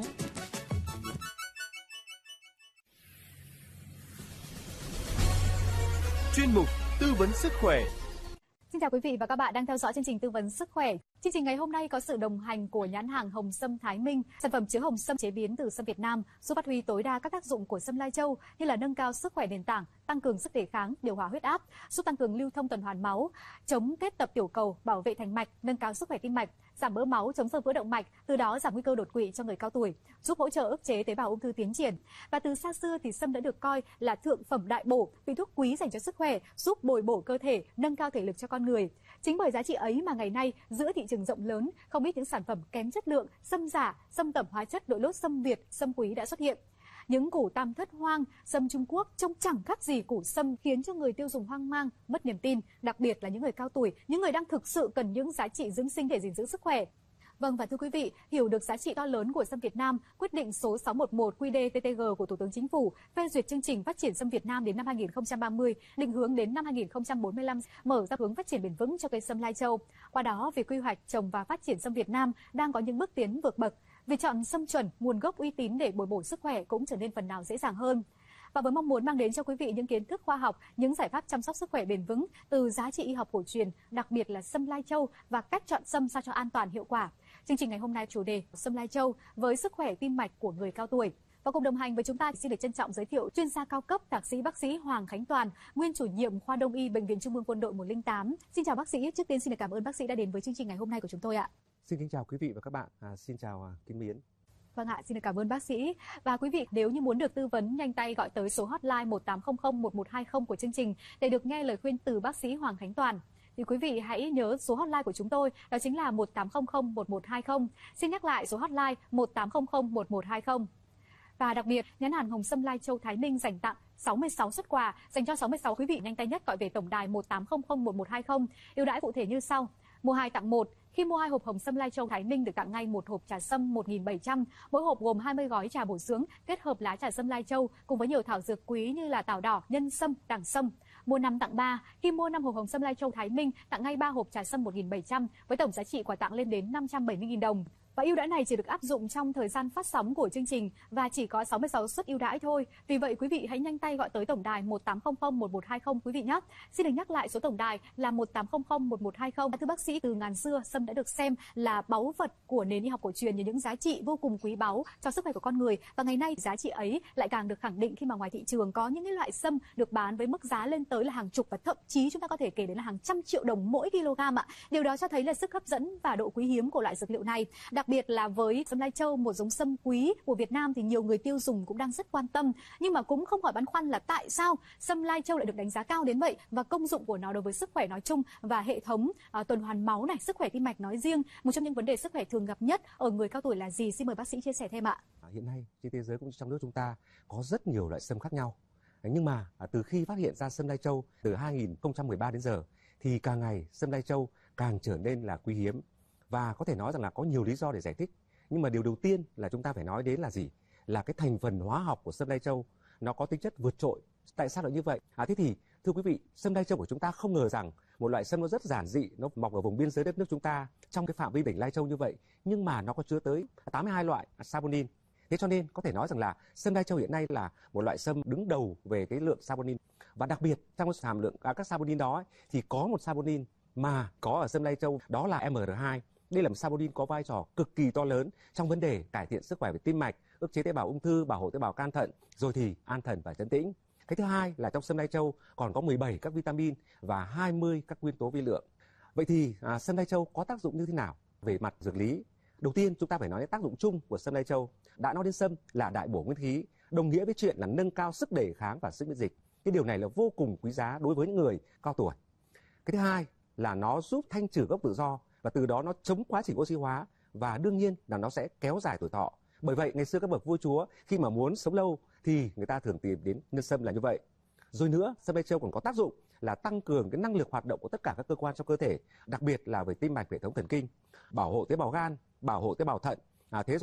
Chuyên mục tư vấn sức khỏe. Xin chào quý vị và các bạn đang theo dõi chương trình tư vấn sức khỏe. Chương trình ngày hôm nay có sự đồng hành của nhãn hàng Hồng Sâm Thái Minh, sản phẩm chứa hồng sâm chế biến từ sâm Việt Nam, giúp phát huy tối đa các tác dụng của sâm lai châu như là nâng cao sức khỏe nền tảng, tăng cường sức đề kháng, điều hòa huyết áp, giúp tăng cường lưu thông tuần hoàn máu, chống kết tập tiểu cầu, bảo vệ thành mạch, nâng cao sức khỏe tim mạch, giảm mỡ máu, chống xơ vữa động mạch, từ đó giảm nguy cơ đột quỵ cho người cao tuổi, giúp hỗ trợ ức chế tế bào ung thư tiến triển. Và từ xa xưa thì sâm đã được coi là thượng phẩm đại bổ, vị thuốc quý dành cho sức khỏe, giúp bồi bổ cơ thể, nâng cao thể lực cho con người. Chính bởi giá trị ấy mà ngày nay giữa thị trường rộng lớn, không ít những sản phẩm kém chất lượng, sâm giả, sâm tẩm hóa chất đội lốt sâm Việt, sâm quý đã xuất hiện. Những củ tam thất hoang, sâm Trung Quốc trông chẳng khác gì củ sâm, khiến cho người tiêu dùng hoang mang, mất niềm tin, đặc biệt là những người cao tuổi, những người đang thực sự cần những giá trị dưỡng sinh để gìn giữ sức khỏe. Vâng, và thưa quý vị, hiểu được giá trị to lớn của sâm Việt Nam, quyết định số sáu một một Q D T T G của Thủ tướng Chính phủ phê duyệt chương trình phát triển sâm Việt Nam đến năm hai nghìn không trăm ba mươi, định hướng đến năm hai nghìn không trăm bốn mươi lăm, mở ra hướng phát triển bền vững cho cây sâm lai châu. Qua đó, việc quy hoạch trồng và phát triển sâm Việt Nam đang có những bước tiến vượt bậc. Việc chọn sâm chuẩn, nguồn gốc uy tín để bồi bổ sức khỏe cũng trở nên phần nào dễ dàng hơn. Và với mong muốn mang đến cho quý vị những kiến thức khoa học, những giải pháp chăm sóc sức khỏe bền vững từ giá trị y học cổ truyền, đặc biệt là sâm lai châu và cách chọn sâm sao cho an toàn hiệu quả. Chương trình ngày hôm nay chủ đề sâm lai châu với sức khỏe tim mạch của người cao tuổi. Và cùng đồng hành với chúng ta xin được trân trọng giới thiệu chuyên gia cao cấp thạc sĩ bác sĩ Hoàng Khánh Toàn, nguyên chủ nhiệm khoa Đông y Bệnh viện Trung ương Quân đội một không tám. Xin chào bác sĩ, trước tiên xin được cảm ơn bác sĩ đã đến với chương trình ngày hôm nay của chúng tôi ạ. Xin kính chào quý vị và các bạn. À, xin chào à, Kim Miến. Vâng ạ, xin được cảm ơn bác sĩ. Và quý vị nếu như muốn được tư vấn, nhanh tay gọi tới số hotline một tám không không một một hai không của chương trình để được nghe lời khuyên từ bác sĩ Hoàng Khánh Toàn. Thì quý vị hãy nhớ số hotline của chúng tôi, đó chính là một tám không không một một hai không. Xin nhắc lại số hotline một tám không không một một hai không. Và đặc biệt, nhãn hàng Hồng Sâm Lai Châu Thái Minh dành tặng sáu mươi sáu suất quà dành cho sáu mươi sáu quý vị nhanh tay nhất gọi về tổng đài một tám không không một một hai không. Ưu đãi cụ thể như sau: mua hai tặng một. Khi mua hai hộp Hồng Sâm Lai Châu Thái Minh được tặng ngay một hộp trà sâm một nghìn bảy trăm, mỗi hộp gồm hai mươi gói trà bổ dưỡng kết hợp lá trà sâm Lai Châu cùng với nhiều thảo dược quý như là tảo đỏ, nhân sâm, đằng sâm. Mua năm tặng ba. Khi mua năm hộp Hồng Sâm Lai Châu Thái Minh tặng ngay ba hộp trà sâm một nghìn bảy trăm với tổng giá trị quà tặng lên đến năm trăm bảy mươi nghìn đồng. Và ưu đãi này chỉ được áp dụng trong thời gian phát sóng của chương trình và chỉ có sáu mươi sáu suất ưu đãi thôi. Vì vậy quý vị hãy nhanh tay gọi tới tổng đài một tám không không một một hai không quý vị nhé. Xin được nhắc lại số tổng đài là một tám không không một một hai không. Thưa bác sĩ, từ ngàn xưa sâm đã được xem là báu vật của nền y học cổ truyền, với những giá trị vô cùng quý báu cho sức khỏe của con người. Và ngày nay giá trị ấy lại càng được khẳng định khi mà ngoài thị trường có những cái loại sâm được bán với mức giá lên tới là hàng chục và thậm chí chúng ta có thể kể đến là hàng trăm triệu đồng mỗi kg ạ. Điều đó cho thấy là sức hấp dẫn và độ quý hiếm của loại dược liệu này. Đặc biệt là với sâm lai châu, một giống sâm quý của Việt Nam thì nhiều người tiêu dùng cũng đang rất quan tâm, nhưng mà cũng không khỏi băn khoăn là tại sao sâm lai châu lại được đánh giá cao đến vậy và công dụng của nó đối với sức khỏe nói chung và hệ thống uh, tuần hoàn máu này, sức khỏe tim mạch nói riêng. Một trong những vấn đề sức khỏe thường gặp nhất ở người cao tuổi là gì? Xin mời bác sĩ chia sẻ thêm ạ. Hiện nay trên thế giới cũng như trong nước chúng ta có rất nhiều loại sâm khác nhau. Nhưng mà từ khi phát hiện ra sâm lai châu từ hai nghìn không trăm mười ba đến giờ thì càng ngày sâm lai châu càng trở nên là quý hiếm. Và có thể nói rằng là có nhiều lý do để giải thích. Nhưng mà điều đầu tiên là chúng ta phải nói đến là gì? Là cái thành phần hóa học của sâm lai châu nó có tính chất vượt trội. Tại sao lại như vậy? À thế thì thưa quý vị, sâm lai châu của chúng ta không ngờ rằng một loại sâm nó rất giản dị, nó mọc ở vùng biên giới đất nước chúng ta trong cái phạm vi tỉnh Lai Châu như vậy, nhưng mà nó có chứa tới tám mươi hai loại saponin. Thế cho nên có thể nói rằng là sâm lai châu hiện nay là một loại sâm đứng đầu về cái lượng saponin. Và đặc biệt trong hàm lượng các saponin đó ấy, thì có một saponin mà có ở sâm lai châu, đó là M R hai. Đây là một saponin có vai trò cực kỳ to lớn trong vấn đề cải thiện sức khỏe về tim mạch, ức chế tế bào ung thư, bảo hộ tế bào can thận, rồi thì an thần và chấn tĩnh. Cái thứ hai là trong sâm lai châu còn có mười bảy các vitamin và hai mươi các nguyên tố vi lượng. Vậy thì à, sâm lai châu có tác dụng như thế nào về mặt dược lý? Đầu tiên chúng ta phải nói đến tác dụng chung của sâm lai châu. Đã nói đến sâm là đại bổ nguyên khí, đồng nghĩa với chuyện là nâng cao sức đề kháng và sức miễn dịch. Cái điều này là vô cùng quý giá đối với những người cao tuổi. Cái thứ hai là nó giúp thanh trừ gốc tự do và từ đó nó chống quá trình oxy hóa và đương nhiên là nó sẽ kéo dài tuổi thọ. Bởi vậy ngày xưa các bậc vua chúa khi mà muốn sống lâu thì người ta thường tìm đến nhân sâm là như vậy. Rồi nữa, sâm lai châu còn có tác dụng là tăng cường cái năng lực hoạt động của tất cả các cơ quan trong cơ thể, đặc biệt là về tim mạch, hệ thống thần kinh, bảo hộ tế bào gan, bảo hộ tế bào thận, à, thế rồi là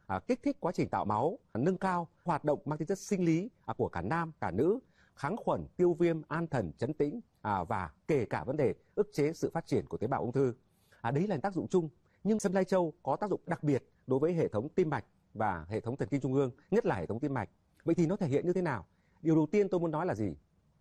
à, kích thích quá trình tạo máu, nâng cao hoạt động mang tính chất sinh lý à, của cả nam cả nữ, kháng khuẩn, tiêu viêm, an thần, chấn tĩnh à, và kể cả vấn đề ức chế sự phát triển của tế bào ung thư. À, đấy là tác dụng chung. Nhưng sâm lai châu có tác dụng đặc biệt đối với hệ thống tim mạch và hệ thống thần kinh trung ương, nhất là hệ thống tim mạch. Vậy thì nó thể hiện như thế nào? Điều đầu tiên tôi muốn nói là gì?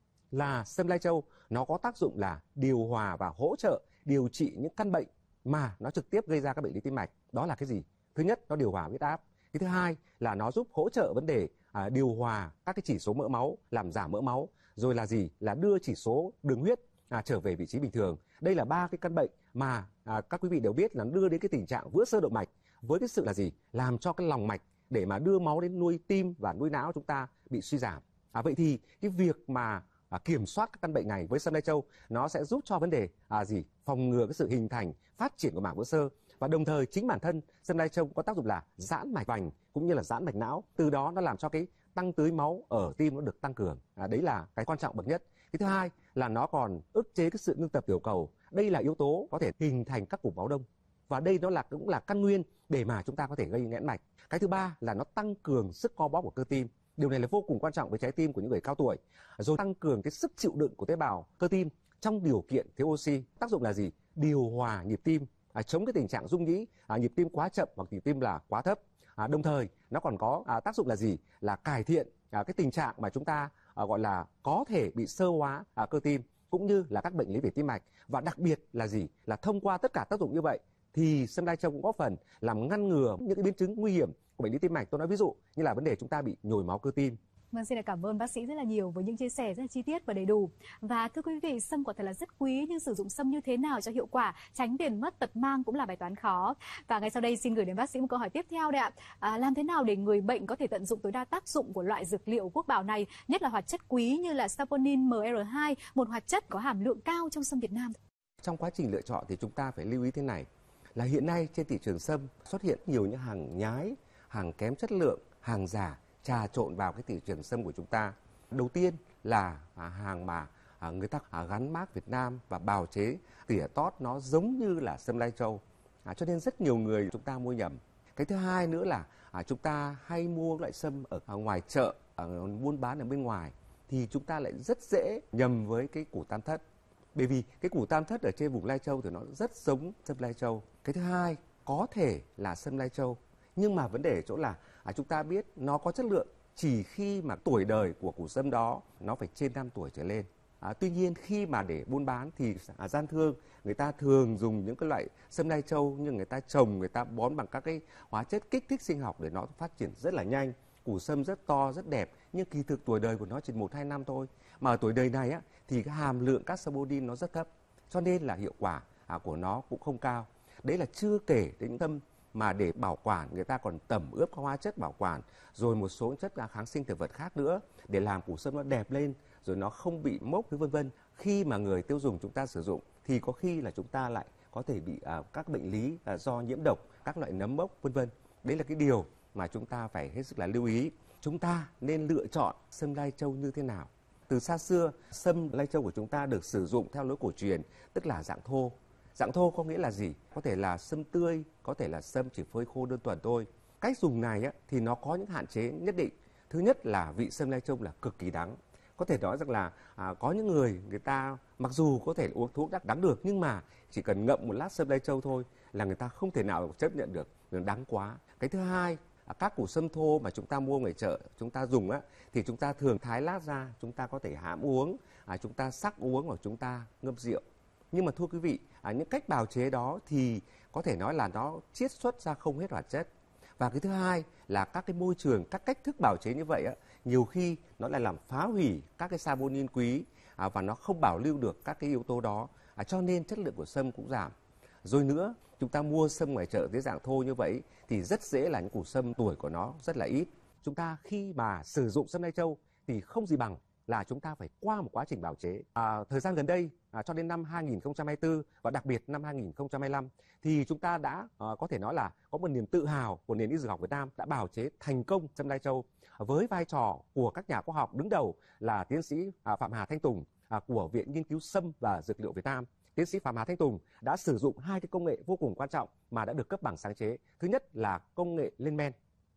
Là sâm lai châu nó có tác dụng là điều hòa và hỗ trợ điều trị những căn bệnh mà nó trực tiếp gây ra các bệnh lý tim mạch. Đó là cái gì? Thứ nhất, nó điều hòa huyết áp. Cái thứ hai là nó giúp hỗ trợ vấn đề à, điều hòa các cái chỉ số mỡ máu, làm giảm mỡ máu. Rồi là gì? Là đưa chỉ số đường huyết à, trở về vị trí bình thường. Đây là ba cái căn bệnh mà à, các quý vị đều biết là đưa đến cái tình trạng vữa xơ động mạch, với cái sự là gì? Làm cho cái lòng mạch để mà đưa máu đến nuôi tim và nuôi não chúng ta bị suy giảm. À, vậy thì cái việc mà à, kiểm soát các căn bệnh này với sâm lai châu nó sẽ giúp cho vấn đề à, gì? Phòng ngừa cái sự hình thành, phát triển của mảng vữa xơ. Và đồng thời chính bản thân sâm lai châu có tác dụng là giãn mạch vành cũng như là giãn mạch não. Từ đó nó làm cho cái tăng tưới máu ở tim nó được tăng cường. À, đấy là cái quan trọng bậc nhất. Cái thứ hai là nó còn ức chế cái sự ngưng tập tiểu cầu. Đây là yếu tố có thể hình thành các cục máu đông. Và đây nó là cũng là căn nguyên để mà chúng ta có thể gây nghẽn mạch. Cái thứ ba là nó tăng cường sức co bóp của cơ tim. Điều này là vô cùng quan trọng với trái tim của những người cao tuổi. Rồi tăng cường cái sức chịu đựng của tế bào cơ tim trong điều kiện thiếu oxy. Tác dụng là gì? Điều hòa nhịp tim, à, chống cái tình trạng rung nhĩ, à, nhịp tim quá chậm hoặc nhịp tim là quá thấp. À, đồng thời nó còn có à, tác dụng là gì? Là cải thiện à, cái tình trạng mà chúng ta à, gọi là có thể bị xơ hóa à, cơ tim cũng như là các bệnh lý về tim mạch. Và đặc biệt là gì? Là thông qua tất cả tác dụng như vậy thì sâm lai châu cũng góp phần làm ngăn ngừa những cái biến chứng nguy hiểm của bệnh lý tim mạch. Tôi nói ví dụ như là vấn đề chúng ta bị nhồi máu cơ tim. Vâng, xin cảm ơn bác sĩ rất là nhiều với những chia sẻ rất là chi tiết và đầy đủ. Và thưa quý vị, sâm quả thật là rất quý, nhưng sử dụng sâm như thế nào cho hiệu quả, tránh tiền mất tật mang cũng là bài toán khó. Và ngay sau đây xin gửi đến bác sĩ một câu hỏi tiếp theo đây ạ. À, làm thế nào để người bệnh có thể tận dụng tối đa tác dụng của loại dược liệu quốc bảo này, nhất là hoạt chất quý như là saponin M R hai, một hoạt chất có hàm lượng cao trong sâm Việt Nam? Trong quá trình lựa chọn thì chúng ta phải lưu ý thế này, là hiện nay trên thị trường sâm xuất hiện nhiều những hàng nhái, hàng kém chất lượng, hàng giả trà trộn vào cái thị trường sâm của chúng ta. Đầu tiên là à, hàng mà à, người ta à, gắn mác Việt Nam và bào chế tỉa tót nó giống như là sâm lai châu, à, cho nên rất nhiều người chúng ta mua nhầm. Cái thứ hai nữa là à, chúng ta hay mua loại sâm ở, ở ngoài chợ, ở buôn bán ở bên ngoài, thì chúng ta lại rất dễ nhầm với cái củ tam thất. Bởi vì cái củ tam thất ở trên vùng Lai Châu thì nó rất giống sâm lai châu. Cái thứ hai có thể là sâm lai châu, nhưng mà vấn đề ở chỗ là à, chúng ta biết nó có chất lượng chỉ khi mà tuổi đời của củ sâm đó nó phải trên năm tuổi trở lên. À, tuy nhiên khi mà để buôn bán thì à, gian thương người ta thường dùng những cái loại sâm lai châu, nhưng người ta trồng, người ta bón bằng các cái hóa chất kích thích sinh học để nó phát triển rất là nhanh. Củ sâm rất to, rất đẹp, nhưng kỳ thực tuổi đời của nó chỉ một hai năm thôi. Mà ở tuổi đời này á, thì cái hàm lượng các saponin nó rất thấp, cho nên là hiệu quả à, của nó cũng không cao. Đấy là chưa kể đến những tâm mà để bảo quản người ta còn tẩm ướp các hóa chất bảo quản, rồi một số chất kháng sinh thực vật khác nữa để làm củ sâm nó đẹp lên, rồi nó không bị mốc vân vân. Khi mà người tiêu dùng chúng ta sử dụng thì có khi là chúng ta lại có thể bị à, các bệnh lý à, do nhiễm độc, các loại nấm mốc vân vân. Đấy là cái điều mà chúng ta phải hết sức là lưu ý. Chúng ta nên lựa chọn sâm lai châu như thế nào? Từ xa xưa, sâm lai châu của chúng ta được sử dụng theo lối cổ truyền, tức là dạng thô. Dạng thô có nghĩa là gì? Có thể là sâm tươi, có thể là sâm chỉ phơi khô đơn thuần thôi. Cách dùng này á, thì nó có những hạn chế nhất định. Thứ nhất là vị sâm lai châu là cực kỳ đắng. Có thể nói rằng là à, có những người người ta mặc dù có thể uống thuốc đắng được, nhưng mà chỉ cần ngậm một lát sâm lai châu thôi là người ta không thể nào chấp nhận được, nó đắng quá. Cái thứ hai, à, các củ sâm thô mà chúng ta mua ngoài chợ chúng ta dùng á, thì chúng ta thường thái lát ra, chúng ta có thể hãm uống, à, chúng ta sắc uống hoặc chúng ta ngâm rượu. Nhưng mà thưa quý vị, à, những cách bào chế đó thì có thể nói là nó chiết xuất ra không hết hoạt chất. Và cái thứ hai là các cái môi trường, các cách thức bào chế như vậy á, nhiều khi nó lại làm phá hủy các cái saponin quý à, và nó không bảo lưu được các cái yếu tố đó, à, cho nên chất lượng của sâm cũng giảm. Rồi nữa, chúng ta mua sâm ngoài chợ dưới dạng thô như vậy thì rất dễ là những củ sâm tuổi của nó rất là ít. Chúng ta khi mà sử dụng sâm lai châu thì không gì bằng là chúng ta phải qua một quá trình bào chế. À, thời gian gần đây, à, cho đến năm hai nghìn không trăm hai mươi tư và đặc biệt năm hai nghìn không trăm hai mươi lăm thì chúng ta đã à, có thể nói là có một niềm tự hào của nền y dược học Việt Nam đã bào chế thành công sâm lai châu với vai trò của các nhà khoa học đứng đầu là tiến sĩ à, Phạm Hà Thanh Tùng à, của Viện Nghiên cứu Sâm và Dược liệu Việt Nam. Tiến sĩ Phạm Hà Thanh Tùng đã sử dụng hai cái công nghệ vô cùng quan trọng mà đã được cấp bằng sáng chế. Thứ nhất là công nghệ lên men.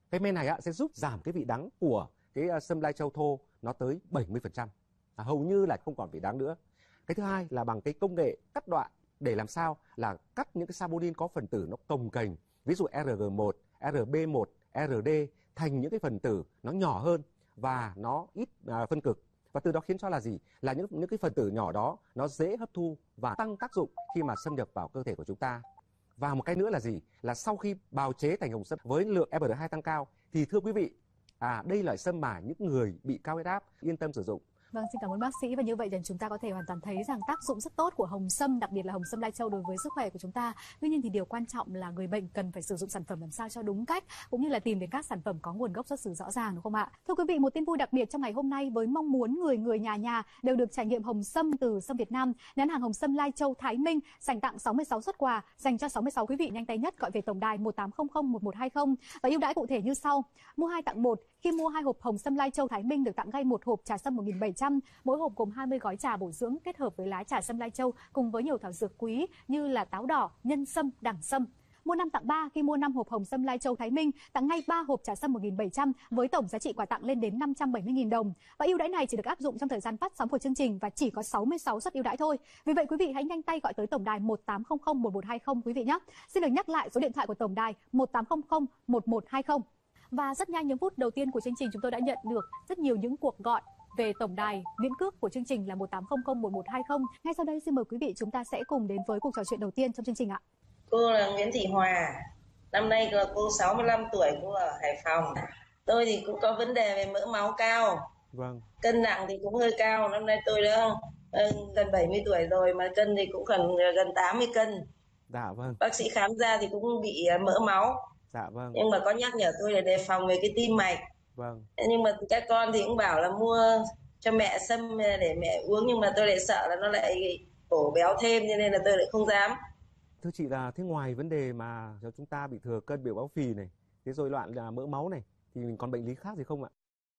Cái men này sẽ giúp giảm cái vị đắng của cái sâm lai châu thô nó tới bảy mươi phần trăm. À, hầu như là không còn vị đắng nữa. Cái thứ hai là bằng cái công nghệ cắt đoạn để làm sao là cắt những cái saponin có phần tử nó cồng kềnh, ví dụ R G một, R B một, R D thành những cái phần tử nó nhỏ hơn và nó ít à, phân cực. Và từ đó khiến cho là gì? Là những những cái phần tử nhỏ đó nó dễ hấp thu và tăng tác dụng khi mà xâm nhập vào cơ thể của chúng ta. Và một cái nữa là gì? Là sau khi bào chế thành hồng sâm với lượng E P R hai tăng cao thì thưa quý vị, à đây là sâm mà những người bị cao huyết áp yên tâm sử dụng. Vâng, xin cảm ơn bác sĩ. Và như vậy thì chúng ta có thể hoàn toàn thấy rằng tác dụng rất tốt của hồng sâm, đặc biệt là hồng sâm lai châu đối với sức khỏe của chúng ta. Tuy nhiên thì điều quan trọng là người bệnh cần phải sử dụng sản phẩm làm sao cho đúng cách, cũng như là tìm đến các sản phẩm có nguồn gốc xuất xứ rõ ràng, đúng không ạ? Thưa quý vị, một tin vui đặc biệt trong ngày hôm nay với mong muốn người người nhà nhà đều được trải nghiệm hồng sâm từ Sâm Việt Nam. Nhãn hàng hồng sâm lai châu Thái Minh dành tặng sáu mươi sáu suất quà dành cho sáu mươi sáu quý vị nhanh tay nhất gọi về tổng đài một tám không không một một hai không và ưu đãi cụ thể như sau: mua hai tặng một, khi mua hai hộp hồng sâm lai châu Thái Minh được tặng ngay một hộp trà sâm một nghìn bảy trăm, mỗi hộp gồm hai mươi gói trà bổ dưỡng kết hợp với lá trà sâm lai châu cùng với nhiều thảo dược quý như là táo đỏ, nhân sâm, đẳng sâm. Mua năm tặng ba, khi mua năm hộp hồng sâm lai châu Thái Minh tặng ngay ba hộp trà sâm một nghìn bảy trăm với tổng giá trị quà tặng lên đến năm trăm bảy mươi nghìn đồng. Và ưu đãi này chỉ được áp dụng trong thời gian phát sóng của chương trình và chỉ có sáu mươi sáu suất ưu đãi thôi. Vì vậy quý vị hãy nhanh tay gọi tới tổng đài một tám không không một một hai không quý vị nhé. Xin được nhắc lại số điện thoại của tổng đài một tám không không một một hai không. Và rất nhanh, những phút đầu tiên của chương trình chúng tôi đã nhận được rất nhiều những cuộc gọi về tổng đài miễn cước của chương trình là một tám không không một một hai không. Ngay sau đây xin mời quý vị chúng ta sẽ cùng đến với cuộc trò chuyện đầu tiên trong chương trình ạ. Cô là Nguyễn Thị Hòa, năm nay cô sáu mươi lăm tuổi, cô ở Hải Phòng. Tôi thì cũng có vấn đề về mỡ máu cao, vâng. Cân nặng thì cũng hơi cao, năm nay tôi đã gần bảy mươi tuổi rồi mà cân thì cũng gần gần tám mươi cân. Dạ vâng. Bác sĩ khám ra thì cũng bị mỡ máu. Dạ vâng. Nhưng mà có nhắc nhở tôi là đề phòng về cái tim mạch. Vâng. Nhưng mà các con thì cũng bảo là mua cho mẹ sâm để mẹ uống, nhưng mà tôi lại sợ là nó lại bổ béo thêm cho nên là tôi lại không dám. Thưa chị, là thế ngoài vấn đề mà cho chúng ta bị thừa cân, biểu béo phì này, thế rồi loạn là mỡ máu này, thì mình còn bệnh lý khác gì không ạ?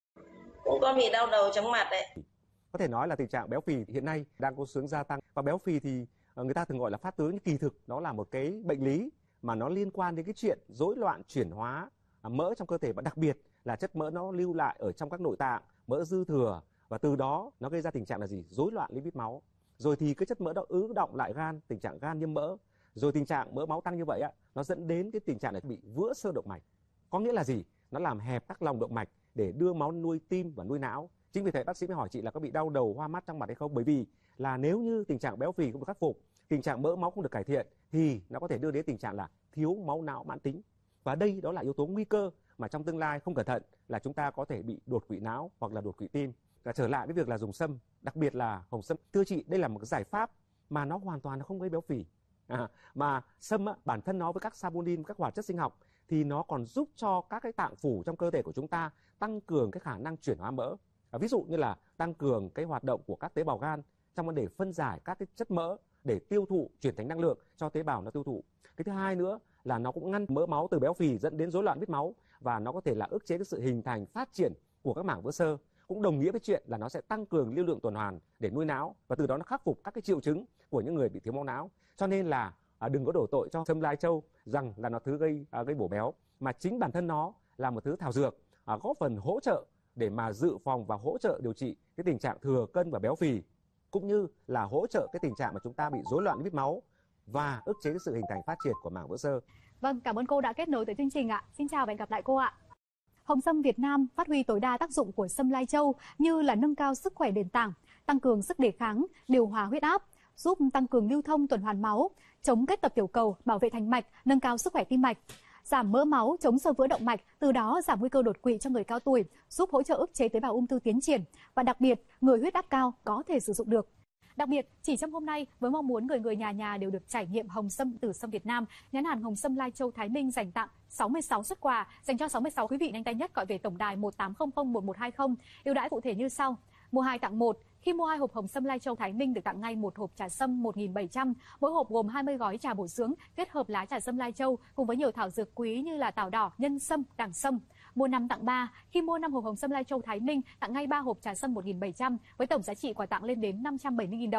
Cũng có bị đau đầu, chóng mặt đấy. Có thể nói là tình trạng béo phì hiện nay đang có xu hướng gia tăng. Và béo phì thì người ta thường gọi là phát tướng, nhưng kỳ thực nó là một cái bệnh lý mà nó liên quan đến cái chuyện rối loạn chuyển hóa mỡ trong cơ thể, và đặc biệt là chất mỡ nó lưu lại ở trong các nội tạng, mỡ dư thừa, và từ đó nó gây ra tình trạng là gì? Rối loạn lipid máu. Rồi thì cái chất mỡ đó ứ đọng lại gan, tình trạng gan nhiễm mỡ. Rồi tình trạng mỡ máu tăng như vậy á, nó dẫn đến cái tình trạng là bị vữa xơ động mạch. Có nghĩa là gì? Nó làm hẹp các lòng động mạch để đưa máu nuôi tim và nuôi não. Chính vì thế bác sĩ mới hỏi chị là có bị đau đầu, hoa mắt, chóng mặt hay không? Bởi vì là nếu như tình trạng béo phì không được khắc phục, tình trạng mỡ máu không được cải thiện thì nó có thể đưa đến tình trạng là thiếu máu não mãn tính. Và đây đó là yếu tố nguy cơ mà trong tương lai không cẩn thận là chúng ta có thể bị đột quỵ não hoặc là đột quỵ tim. Và trở lại với việc là dùng sâm, đặc biệt là hồng sâm, thưa chị, đây là một cái giải pháp mà nó hoàn toàn nó không gây béo phì. À, mà sâm á, bản thân nó với các saponin, các hoạt chất sinh học thì nó còn giúp cho các cái tạng phủ trong cơ thể của chúng ta tăng cường cái khả năng chuyển hóa mỡ. À, ví dụ như là tăng cường cái hoạt động của các tế bào gan trong vấn đề phân giải các cái chất mỡ để tiêu thụ, chuyển thành năng lượng cho tế bào nó tiêu thụ. Cái thứ hai nữa là nó cũng ngăn mỡ máu từ béo phì dẫn đến rối loạn lipid máu, và nó có thể là ức chế cái sự hình thành, phát triển của các mảng vữa xơ. Cũng đồng nghĩa với chuyện là nó sẽ tăng cường lưu lượng tuần hoàn để nuôi não, và từ đó nó khắc phục các cái triệu chứng của những người bị thiếu máu não. Cho nên là à, đừng có đổ tội cho sâm lai châu rằng là nó thứ gây à, gây bổ béo, mà chính bản thân nó là một thứ thảo dược à, góp phần hỗ trợ để mà dự phòng và hỗ trợ điều trị cái tình trạng thừa cân và béo phì, cũng như là hỗ trợ cái tình trạng mà chúng ta bị rối loạn lipid máu và ức chế cái sự hình thành, phát triển của mảng vữa xơ. Vâng, cảm ơn cô đã kết nối tới chương trình ạ. Xin chào và hẹn gặp lại cô ạ. Hồng sâm Việt Nam phát huy tối đa tác dụng của sâm lai châu như là nâng cao sức khỏe nền tảng, tăng cường sức đề kháng, điều hòa huyết áp, giúp tăng cường lưu thông tuần hoàn máu, chống kết tập tiểu cầu, bảo vệ thành mạch, nâng cao sức khỏe tim mạch, giảm mỡ máu, chống xơ vữa động mạch, từ đó giảm nguy cơ đột quỵ cho người cao tuổi, giúp hỗ trợ ức chế tế bào ung thư tiến triển, và đặc biệt người huyết áp cao có thể sử dụng được. Đặc biệt, chỉ trong hôm nay, với mong muốn người người nhà nhà đều được trải nghiệm hồng sâm từ Sâm Việt Nam, nhãn hàng hồng sâm lai châu Thái Minh dành tặng sáu mươi sáu suất quà dành cho sáu mươi sáu quý vị nhanh tay nhất gọi về tổng đài một tám không không một một hai không. Ưu đãi cụ thể như sau: mua hai tặng một, khi mua hai hộp hồng sâm lai châu Thái Minh được tặng ngay một hộp trà sâm một nghìn bảy trăm, mỗi hộp gồm hai mươi gói trà bổ dưỡng kết hợp lá trà sâm lai châu cùng với nhiều thảo dược quý như là táo đỏ, nhân sâm, đẳng sâm. Mua năm tặng ba, khi mua năm hộp hồng sâm lai châu Thái Minh tặng ngay ba hộp trà sâm một nghìn bảy trăm với tổng giá trị quà tặng lên đến năm trăm bảy mươi nghìn đồng.